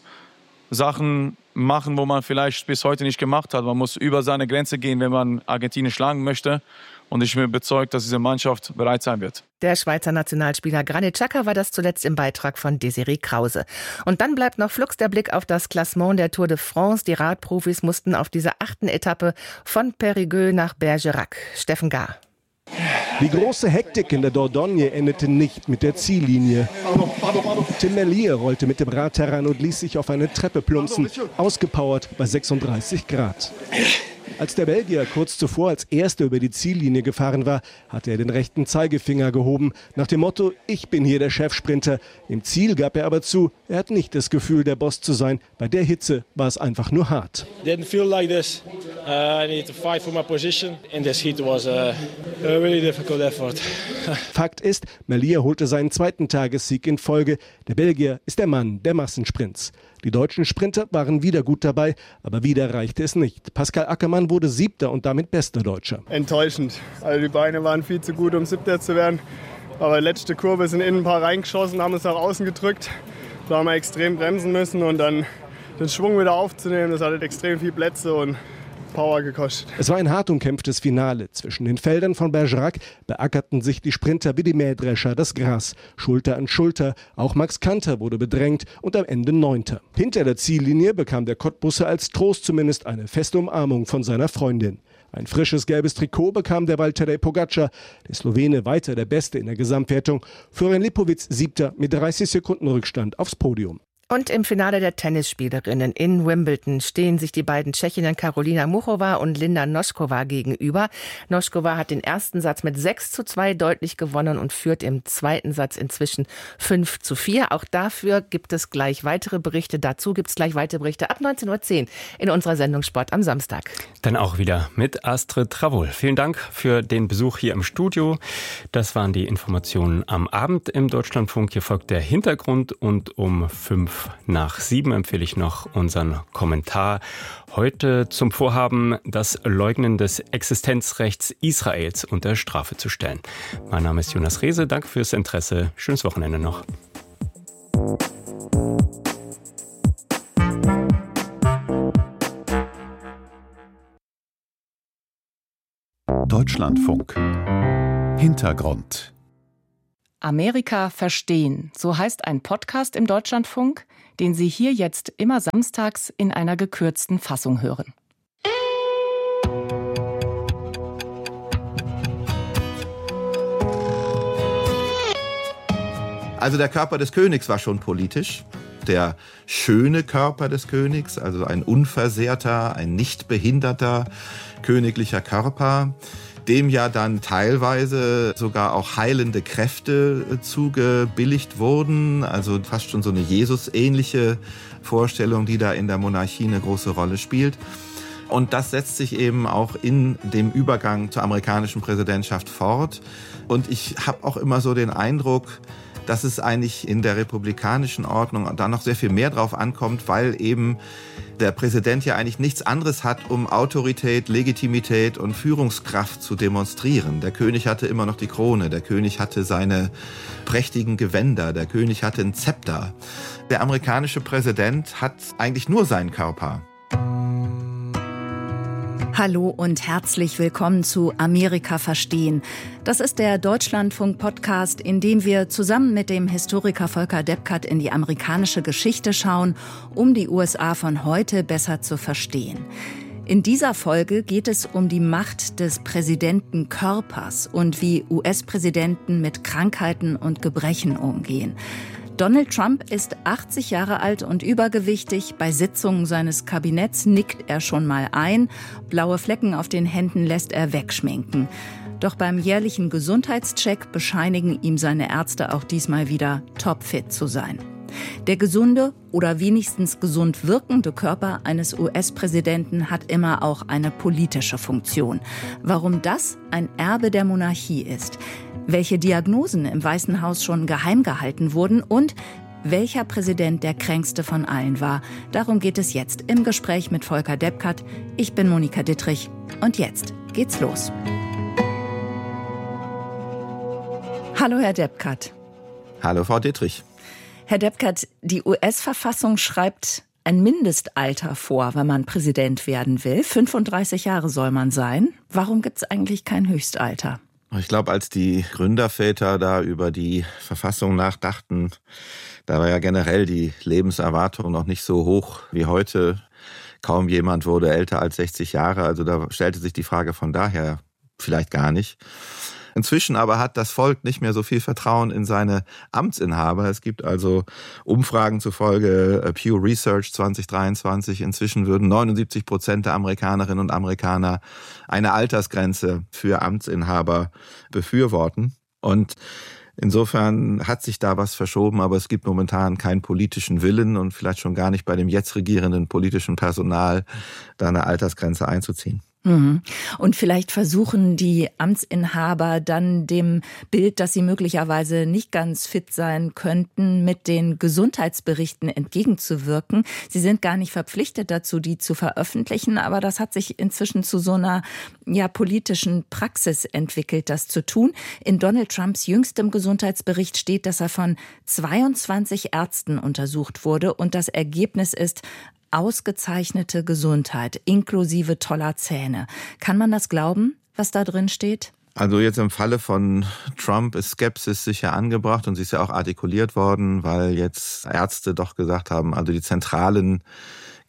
Sachen machen, wo man vielleicht bis heute nicht gemacht hat. Man muss über seine Grenze gehen, wenn man Argentinien schlagen möchte. Und ich bin überzeugt, dass diese Mannschaft bereit sein wird. Der Schweizer Nationalspieler Granit Xhaka war das zuletzt im Beitrag von Desiree Krause. Und dann bleibt noch flugs der Blick auf das Klassement der Tour de France. Die Radprofis mussten auf dieser achten Etappe von Périgueux nach Bergerac. Steffen Gahr. Die große Hektik in der Dordogne endete nicht mit der Ziellinie. Tim Merlier rollte mit dem Rad heran und ließ sich auf eine Treppe plumpsen, ausgepowert bei sechsunddreißig Grad. Als der Belgier kurz zuvor als Erster über die Ziellinie gefahren war, hatte er den rechten Zeigefinger gehoben, nach dem Motto, ich bin hier der Chefsprinter. Im Ziel gab er aber zu, er hat nicht das Gefühl, der Boss zu sein. Bei der Hitze war es einfach nur hart. Didn't feel like this. Uh, I needed to fight for my position. In this heat was a, a really difficult effort. Fakt ist, Merlier holte seinen zweiten Tagessieg in Folge. Der Belgier ist der Mann der Massensprints. Die deutschen Sprinter waren wieder gut dabei, aber wieder reichte es nicht. Pascal Ackermann wurde Siebter und damit bester Deutscher. Enttäuschend. Also die Beine waren viel zu gut, um Siebter zu werden. Aber letzte Kurve sind innen ein paar reingeschossen, haben es nach außen gedrückt. Da haben wir extrem bremsen müssen und dann den Schwung wieder aufzunehmen. Das hat extrem viel Plätze und Power gekostet. Es war ein hart umkämpftes Finale. Zwischen den Feldern von Bergerac beackerten sich die Sprinter wie die Mähdrescher das Gras. Schulter an Schulter. Auch Max Kanter wurde bedrängt und am Ende Neunter. Hinter der Ziellinie bekam der Cottbusser als Trost zumindest eine feste Umarmung von seiner Freundin. Ein frisches gelbes Trikot bekam der Valtteri Pogačar, der Slowene weiter der Beste in der Gesamtwertung. Florian Lipowitz Siebter mit dreißig Sekunden Rückstand aufs Podium. Und im Finale der Tennisspielerinnen in Wimbledon stehen sich die beiden Tschechinnen Karolina Muchova und Linda Noskova gegenüber. Noskova hat den ersten Satz mit sechs zu zwei deutlich gewonnen und führt im zweiten Satz inzwischen fünf zu vier. Auch dafür gibt es gleich weitere Berichte. Dazu gibt es gleich weitere Berichte ab neunzehn Uhr zehn in unserer Sendung Sport am Samstag. Dann auch wieder mit Astrid Travol. Vielen Dank für den Besuch hier im Studio. Das waren die Informationen am Abend im Deutschlandfunk. Hier folgt der Hintergrund und um fünf nach sieben empfehle ich noch unseren Kommentar. Heute zum Vorhaben, das Leugnen des Existenzrechts Israels unter Strafe zu stellen. Mein Name ist Jonas Rehse. Danke fürs Interesse. Schönes Wochenende noch. Deutschlandfunk. Hintergrund. Amerika verstehen, so heißt ein Podcast im Deutschlandfunk, den Sie hier jetzt immer samstags in einer gekürzten Fassung hören. Also der Körper des Königs war schon politisch. Der schöne Körper des Königs, also ein unversehrter, ein nicht behinderter königlicher Körper, dem ja dann teilweise sogar auch heilende Kräfte zugebilligt wurden. Also fast schon so eine Jesus-ähnliche Vorstellung, die da in der Monarchie eine große Rolle spielt. Und das setzt sich eben auch in dem Übergang zur amerikanischen Präsidentschaft fort. Und ich habe auch immer so den Eindruck, dass es eigentlich in der republikanischen Ordnung da noch sehr viel mehr drauf ankommt, weil eben der Präsident ja eigentlich nichts anderes hat, um Autorität, Legitimität und Führungskraft zu demonstrieren. Der König hatte immer noch die Krone, der König hatte seine prächtigen Gewänder, der König hatte ein Zepter. Der amerikanische Präsident hat eigentlich nur seinen Körper. Hallo und herzlich willkommen zu Amerika verstehen. Das ist der Deutschlandfunk-Podcast, in dem wir zusammen mit dem Historiker Volker Deppkat in die amerikanische Geschichte schauen, um die U S A von heute besser zu verstehen. In dieser Folge geht es um die Macht des Präsidentenkörpers und wie U S-Präsidenten mit Krankheiten und Gebrechen umgehen. Donald Trump ist achtzig Jahre alt und übergewichtig. Bei Sitzungen seines Kabinetts nickt er schon mal ein. Blaue Flecken auf den Händen lässt er wegschminken. Doch beim jährlichen Gesundheitscheck bescheinigen ihm seine Ärzte auch diesmal wieder topfit zu sein. Der gesunde oder wenigstens gesund wirkende Körper eines U S-Präsidenten hat immer auch eine politische Funktion. Warum das ein Erbe der Monarchie ist, welche Diagnosen im Weißen Haus schon geheim gehalten wurden und welcher Präsident der kränkste von allen war, darum geht es jetzt im Gespräch mit Volker Deppkat. Ich bin Monika Dittrich und jetzt geht's los. Hallo Herr Deppkat. Hallo Frau Dittrich. Herr Deppkat, die U S-Verfassung schreibt ein Mindestalter vor, wenn man Präsident werden will. fünfunddreißig Jahre soll man sein. Warum gibt es eigentlich kein Höchstalter? Ich glaube, als die Gründerväter da über die Verfassung nachdachten, da war ja generell die Lebenserwartung noch nicht so hoch wie heute. Kaum jemand wurde älter als sechzig Jahre, also da stellte sich die Frage von daher vielleicht gar nicht. Inzwischen aber hat das Volk nicht mehr so viel Vertrauen in seine Amtsinhaber. Es gibt also Umfragen zufolge, Pew Research zwanzig dreiundzwanzig, inzwischen würden neunundsiebzig Prozent der Amerikanerinnen und Amerikaner eine Altersgrenze für Amtsinhaber befürworten. Und insofern hat sich da was verschoben, aber es gibt momentan keinen politischen Willen und vielleicht schon gar nicht bei dem jetzt regierenden politischen Personal, da eine Altersgrenze einzuziehen. Und vielleicht versuchen die Amtsinhaber dann dem Bild, dass sie möglicherweise nicht ganz fit sein könnten, mit den Gesundheitsberichten entgegenzuwirken. Sie sind gar nicht verpflichtet dazu, die zu veröffentlichen, aber das hat sich inzwischen zu so einer ja, politischen Praxis entwickelt, das zu tun. In Donald Trumps jüngstem Gesundheitsbericht steht, dass er von zweiundzwanzig Ärzten untersucht wurde und das Ergebnis ist ausgezeichnete Gesundheit, inklusive toller Zähne. Kann man das glauben, was da drin steht? Also jetzt im Falle von Trump ist Skepsis sicher angebracht und sie ist ja auch artikuliert worden, weil jetzt Ärzte doch gesagt haben, also die zentralen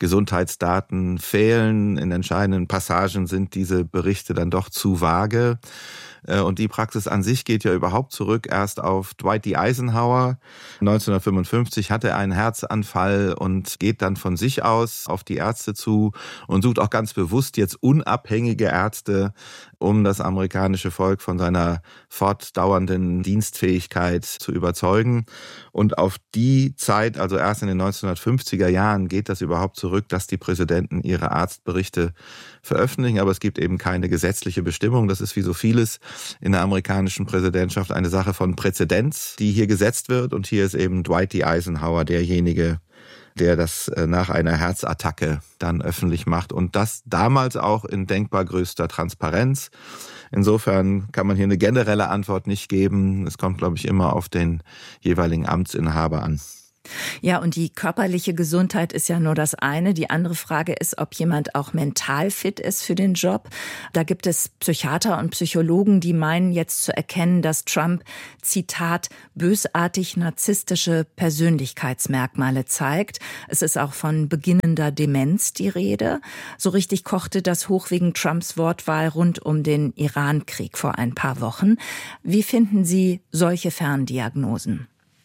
Gesundheitsdaten fehlen. In entscheidenden Passagen sind diese Berichte dann doch zu vage. Und die Praxis an sich geht ja überhaupt zurück erst auf Dwight D. Eisenhower. neunzehnhundertfünfundfünfzig hat er einen Herzanfall und geht dann von sich aus auf die Ärzte zu und sucht auch ganz bewusst jetzt unabhängige Ärzte, um das amerikanische Volk von seiner fortdauernden Dienstfähigkeit zu überzeugen. Und auf die Zeit, also erst in den neunzehnhundertfünfziger Jahren, geht das überhaupt zurück, dass die Präsidenten ihre Arztberichte veröffentlichen. Aber es gibt eben keine gesetzliche Bestimmung. Das ist wie so vieles in der amerikanischen Präsidentschaft eine Sache von Präzedenz, die hier gesetzt wird. Und hier ist eben Dwight D. Eisenhower derjenige, der das nach einer Herzattacke dann öffentlich macht. Und das damals auch in denkbar größter Transparenz. Insofern kann man hier eine generelle Antwort nicht geben. Es kommt, glaube ich, immer auf den jeweiligen Amtsinhaber an. Ja, und die körperliche Gesundheit ist ja nur das eine. Die andere Frage ist, ob jemand auch mental fit ist für den Job. Da gibt es Psychiater und Psychologen, die meinen jetzt zu erkennen, dass Trump, Zitat, bösartig narzisstische Persönlichkeitsmerkmale zeigt. Es ist auch von beginnender Demenz die Rede. So richtig kochte das hoch wegen Trumps Wortwahl rund um den Iran-Krieg vor ein paar Wochen. Wie finden Sie solche Ferndiagnosen?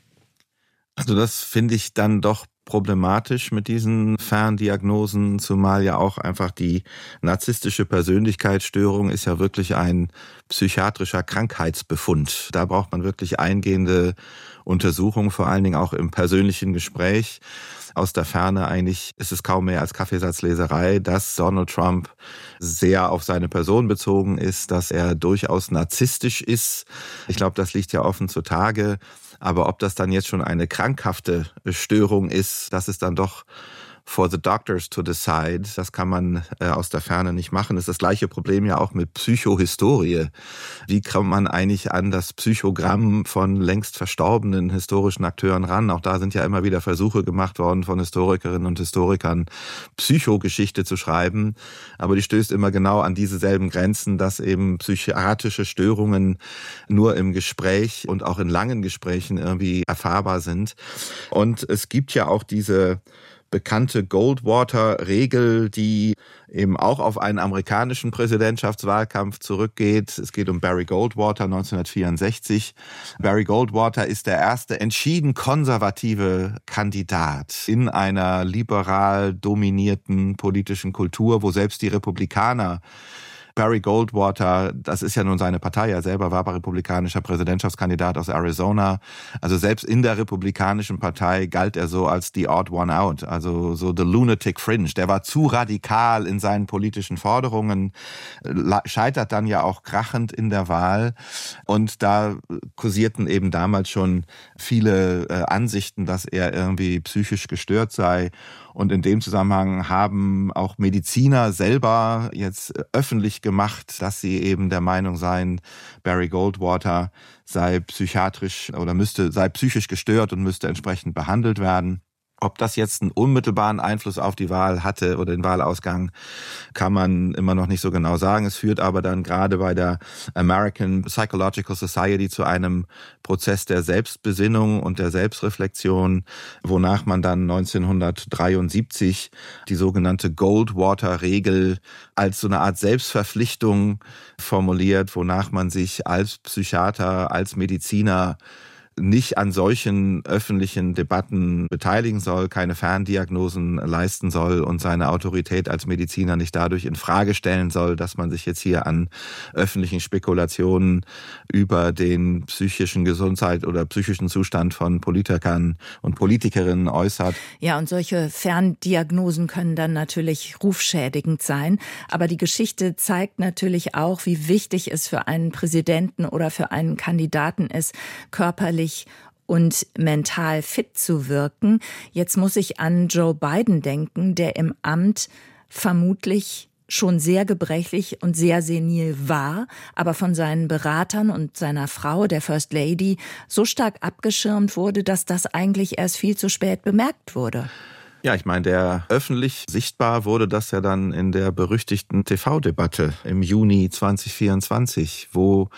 Also das finde ich dann doch problematisch mit diesen Ferndiagnosen, zumal ja auch einfach die narzisstische Persönlichkeitsstörung ist ja wirklich ein psychiatrischer Krankheitsbefund. Da braucht man wirklich eingehende Untersuchungen, vor allen Dingen auch im persönlichen Gespräch. Aus der Ferne eigentlich ist es kaum mehr als Kaffeesatzleserei, dass Donald Trump sehr auf seine Person bezogen ist, dass er durchaus narzisstisch ist. Ich glaube, das liegt ja offen zutage. Aber ob das dann jetzt schon eine krankhafte Störung ist, das ist dann doch for the doctors to decide. Das kann man äh, aus der Ferne nicht machen. Das ist das gleiche Problem ja auch mit Psychohistorie. Wie kommt man eigentlich an das Psychogramm von längst verstorbenen historischen Akteuren ran? Auch da sind ja immer wieder Versuche gemacht worden von Historikerinnen und Historikern, Psychogeschichte zu schreiben. Aber die stößt immer genau an dieselben Grenzen, dass eben psychiatrische Störungen nur im Gespräch und auch in langen Gesprächen irgendwie erfahrbar sind. Und es gibt ja auch diese bekannte Goldwater-Regel, die eben auch auf einen amerikanischen Präsidentschaftswahlkampf zurückgeht. Es geht um Barry Goldwater neunzehnhundertvierundsechzig. Barry Goldwater ist der erste entschieden konservative Kandidat in einer liberal dominierten politischen Kultur, wo selbst die Republikaner Barry Goldwater, das ist ja nun seine Partei, er selber war republikanischer Präsidentschaftskandidat aus Arizona. Also selbst in der republikanischen Partei galt er so als the odd one out, also so the lunatic fringe. Der war zu radikal in seinen politischen Forderungen, scheitert dann ja auch krachend in der Wahl. Und da kursierten eben damals schon viele äh, Ansichten, dass er irgendwie psychisch gestört sei. Und in dem Zusammenhang haben auch Mediziner selber jetzt öffentlich gemacht, dass sie eben der Meinung seien, Barry Goldwater sei psychiatrisch oder müsste, sei psychisch gestört und müsste entsprechend behandelt werden. Ob das jetzt einen unmittelbaren Einfluss auf die Wahl hatte oder den Wahlausgang, kann man immer noch nicht so genau sagen. Es führt aber dann gerade bei der American Psychological Society zu einem Prozess der Selbstbesinnung und der Selbstreflexion, wonach man dann neunzehnhundertdreiundsiebzig die sogenannte Goldwater-Regel als so eine Art Selbstverpflichtung formuliert, wonach man sich als Psychiater, als Mediziner nicht an solchen öffentlichen Debatten beteiligen soll, keine Ferndiagnosen leisten soll und seine Autorität als Mediziner nicht dadurch in Frage stellen soll, dass man sich jetzt hier an öffentlichen Spekulationen über den psychischen Gesundheit oder psychischen Zustand von Politikern und Politikerinnen äußert. Ja, und solche Ferndiagnosen können dann natürlich rufschädigend sein. Aber die Geschichte zeigt natürlich auch, wie wichtig es für einen Präsidenten oder für einen Kandidaten ist, körperlich und mental fit zu wirken. Jetzt muss ich an Joe Biden denken, der im Amt vermutlich schon sehr gebrechlich und sehr senil war, aber von seinen Beratern und seiner Frau, der First Lady, so stark abgeschirmt wurde, dass das eigentlich erst viel zu spät bemerkt wurde. Ja, ich meine, der öffentlich sichtbar wurde das ja dann in der berüchtigten T V-Debatte im Juni zweitausendvierundzwanzig, wo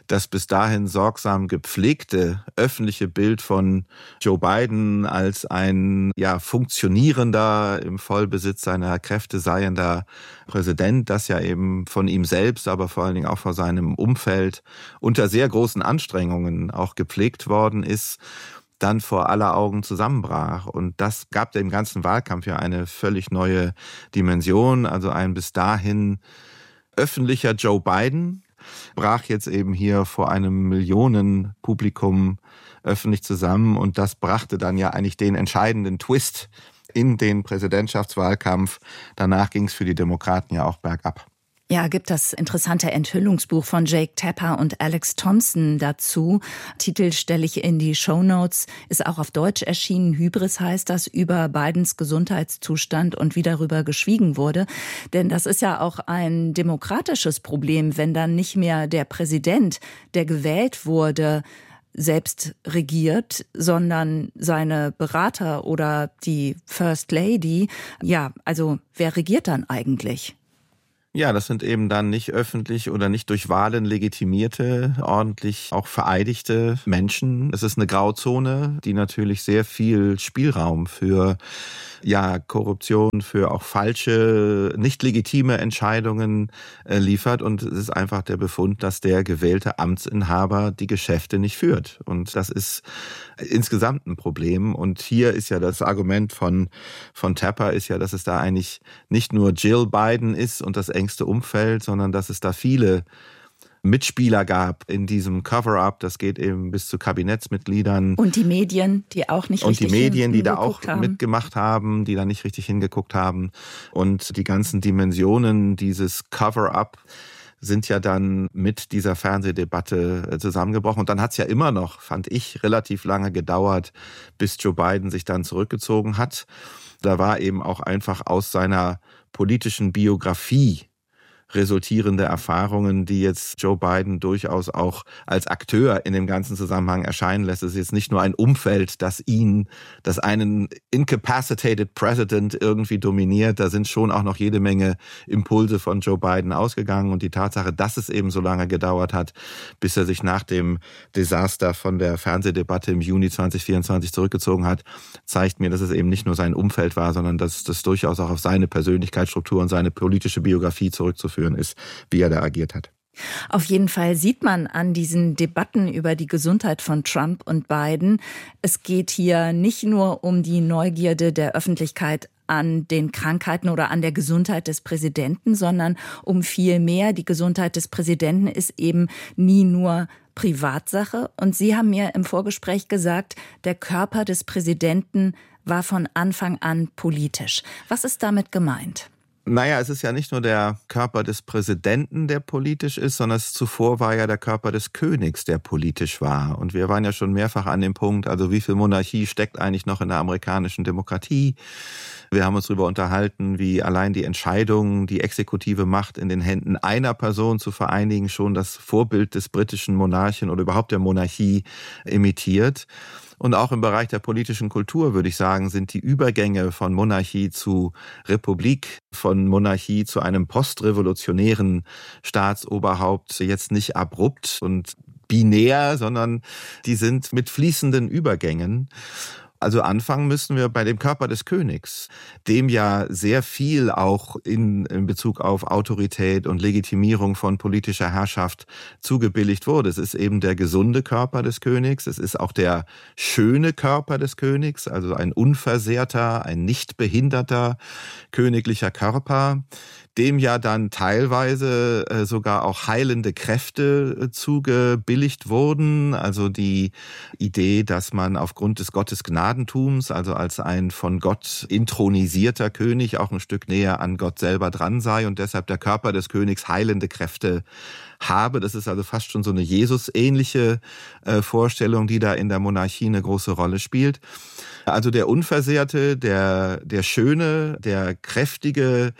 das bis dahin sorgsam gepflegte öffentliche Bild von Joe Biden als ein ja funktionierender, im Vollbesitz seiner Kräfte seiender Präsident, das ja eben von ihm selbst, aber vor allen Dingen auch von seinem Umfeld unter sehr großen Anstrengungen auch gepflegt worden ist, dann vor aller Augen zusammenbrach. Und das gab dem ganzen Wahlkampf ja eine völlig neue Dimension. Also ein bis dahin öffentlicher Joe Biden brach jetzt eben hier vor einem Millionenpublikum öffentlich zusammen. Und das brachte dann ja eigentlich den entscheidenden Twist in den Präsidentschaftswahlkampf. Danach ging es für die Demokraten ja auch bergab. Ja, gibt das interessante Enthüllungsbuch von Jake Tapper und Alex Thompson dazu. Titel stelle ich in die Shownotes, ist auch auf Deutsch erschienen. Hybris heißt das, über Bidens Gesundheitszustand und wie darüber geschwiegen wurde. Denn das ist ja auch ein demokratisches Problem, wenn dann nicht mehr der Präsident, der gewählt wurde, selbst regiert, sondern seine Berater oder die First Lady. Ja, also wer regiert dann eigentlich? Ja, das sind eben dann nicht öffentlich oder nicht durch Wahlen legitimierte, ordentlich auch vereidigte Menschen. Es ist eine Grauzone, die natürlich sehr viel Spielraum für ja Korruption, für auch falsche, nicht legitime Entscheidungen äh, liefert. Und es ist einfach der Befund, dass der gewählte Amtsinhaber die Geschäfte nicht führt. Und das ist insgesamt ein Problem. Und hier ist ja das Argument von, von Tapper ist ja, dass es da eigentlich nicht nur Jill Biden ist und das engste Umfeld, sondern dass es da viele Mitspieler gab in diesem Cover-up. Das geht eben bis zu Kabinettsmitgliedern. Und die Medien, die auch nicht und richtig Und die Medien, die da auch haben. mitgemacht haben, die da nicht richtig hingeguckt haben. Und die ganzen Dimensionen dieses Cover-up sind ja dann mit dieser Fernsehdebatte zusammengebrochen. Und dann hat es ja immer noch, fand ich, relativ lange gedauert, bis Joe Biden sich dann zurückgezogen hat. Da war eben auch einfach aus seiner politischen Biografie resultierende Erfahrungen, die jetzt Joe Biden durchaus auch als Akteur in dem ganzen Zusammenhang erscheinen lässt. Es ist jetzt nicht nur ein Umfeld, das ihn, das einen incapacitated President irgendwie dominiert. Da sind schon auch noch jede Menge Impulse von Joe Biden ausgegangen. Und die Tatsache, dass es eben so lange gedauert hat, bis er sich nach dem Desaster von der Fernsehdebatte im Juni zwanzig vierundzwanzig zurückgezogen hat, zeigt mir, dass es eben nicht nur sein Umfeld war, sondern dass das durchaus auch auf seine Persönlichkeitsstruktur und seine politische Biografie zurückzuführen ist, wie er da agiert hat. Auf jeden Fall sieht man an diesen Debatten über die Gesundheit von Trump und Biden, es geht hier nicht nur um die Neugierde der Öffentlichkeit an den Krankheiten oder an der Gesundheit des Präsidenten, sondern um viel mehr. Die Gesundheit des Präsidenten ist eben nie nur Privatsache. Und Sie haben mir im Vorgespräch gesagt, der Körper des Präsidenten war von Anfang an politisch. Was ist damit gemeint? Naja, es ist ja nicht nur der Körper des Präsidenten, der politisch ist, sondern es zuvor war ja der Körper des Königs, der politisch war. Und wir waren ja schon mehrfach an dem Punkt, also wie viel Monarchie steckt eigentlich noch in der amerikanischen Demokratie? Wir haben uns darüber unterhalten, wie allein die Entscheidung, die exekutive Macht in den Händen einer Person zu vereinigen, schon das Vorbild des britischen Monarchen oder überhaupt der Monarchie imitiert. Und auch im Bereich der politischen Kultur, würde ich sagen, sind die Übergänge von Monarchie zu Republik, von Monarchie zu einem postrevolutionären Staatsoberhaupt jetzt nicht abrupt und binär, sondern die sind mit fließenden Übergängen. Also anfangen müssen wir bei dem Körper des Königs, dem ja sehr viel auch in, in Bezug auf Autorität und Legitimierung von politischer Herrschaft zugebilligt wurde. Es ist eben der gesunde Körper des Königs, es ist auch der schöne Körper des Königs, also ein unversehrter, ein nicht behinderter königlicher Körper, dem ja dann teilweise äh, sogar auch heilende Kräfte äh, zugebilligt wurden. Also die Idee, dass man aufgrund des Gottesgnadentums, also als ein von Gott inthronisierter König, auch ein Stück näher an Gott selber dran sei und deshalb der Körper des Königs heilende Kräfte habe. Das ist also fast schon so eine Jesus-ähnliche äh, Vorstellung, die da in der Monarchie eine große Rolle spielt. Also der Unversehrte, der, der Schöne, der Kräftige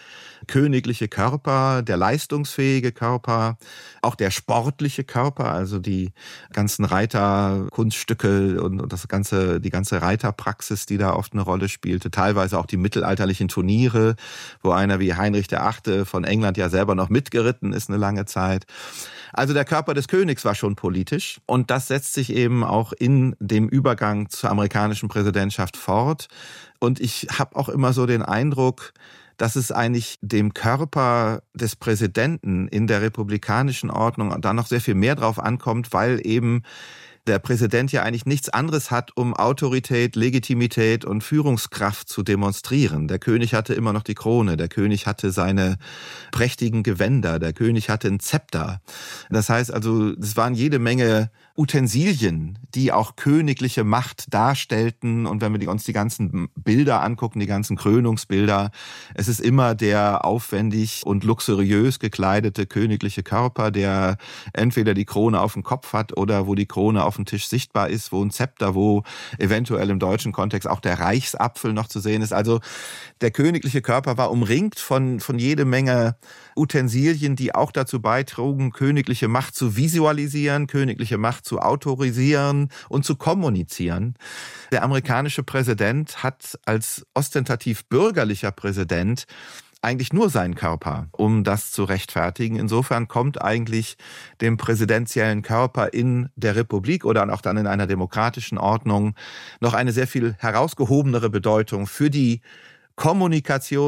königliche Körper, der leistungsfähige Körper, auch der sportliche Körper, also die ganzen Reiterkunststücke und, und das ganze, die ganze Reiterpraxis, die da oft eine Rolle spielte, teilweise auch die mittelalterlichen Turniere, wo einer wie Heinrich der Achte von England ja selber noch mitgeritten ist eine lange Zeit. Also der Körper des Königs war schon politisch und das setzt sich eben auch in dem Übergang zur amerikanischen Präsidentschaft fort. Und ich habe auch immer so den Eindruck, dass es eigentlich dem Körper des Präsidenten in der republikanischen Ordnung da noch sehr viel mehr drauf ankommt, weil eben der Präsident ja eigentlich nichts anderes hat, um Autorität, Legitimität und Führungskraft zu demonstrieren. Der König hatte immer noch die Krone, der König hatte seine prächtigen Gewänder, der König hatte ein Zepter. Das heißt also, es waren jede Menge Utensilien, die auch königliche Macht darstellten. Und wenn wir uns die ganzen Bilder angucken, die ganzen Krönungsbilder, es ist immer der aufwendig und luxuriös gekleidete königliche Körper, der entweder die Krone auf dem Kopf hat oder wo die Krone auf dem Tisch sichtbar ist, wo ein Zepter, wo eventuell im deutschen Kontext auch der Reichsapfel noch zu sehen ist. Also der königliche Körper war umringt von, von jede Menge Utensilien, die auch dazu beitrugen, königliche Macht zu visualisieren, königliche Macht zu autorisieren und zu kommunizieren. Der amerikanische Präsident hat als ostentativ bürgerlicher Präsident eigentlich nur seinen Körper, um das zu rechtfertigen. Insofern kommt eigentlich dem präsidentiellen Körper in der Republik oder auch dann in einer demokratischen Ordnung noch eine sehr viel herausgehobenere Bedeutung für die Kommunikation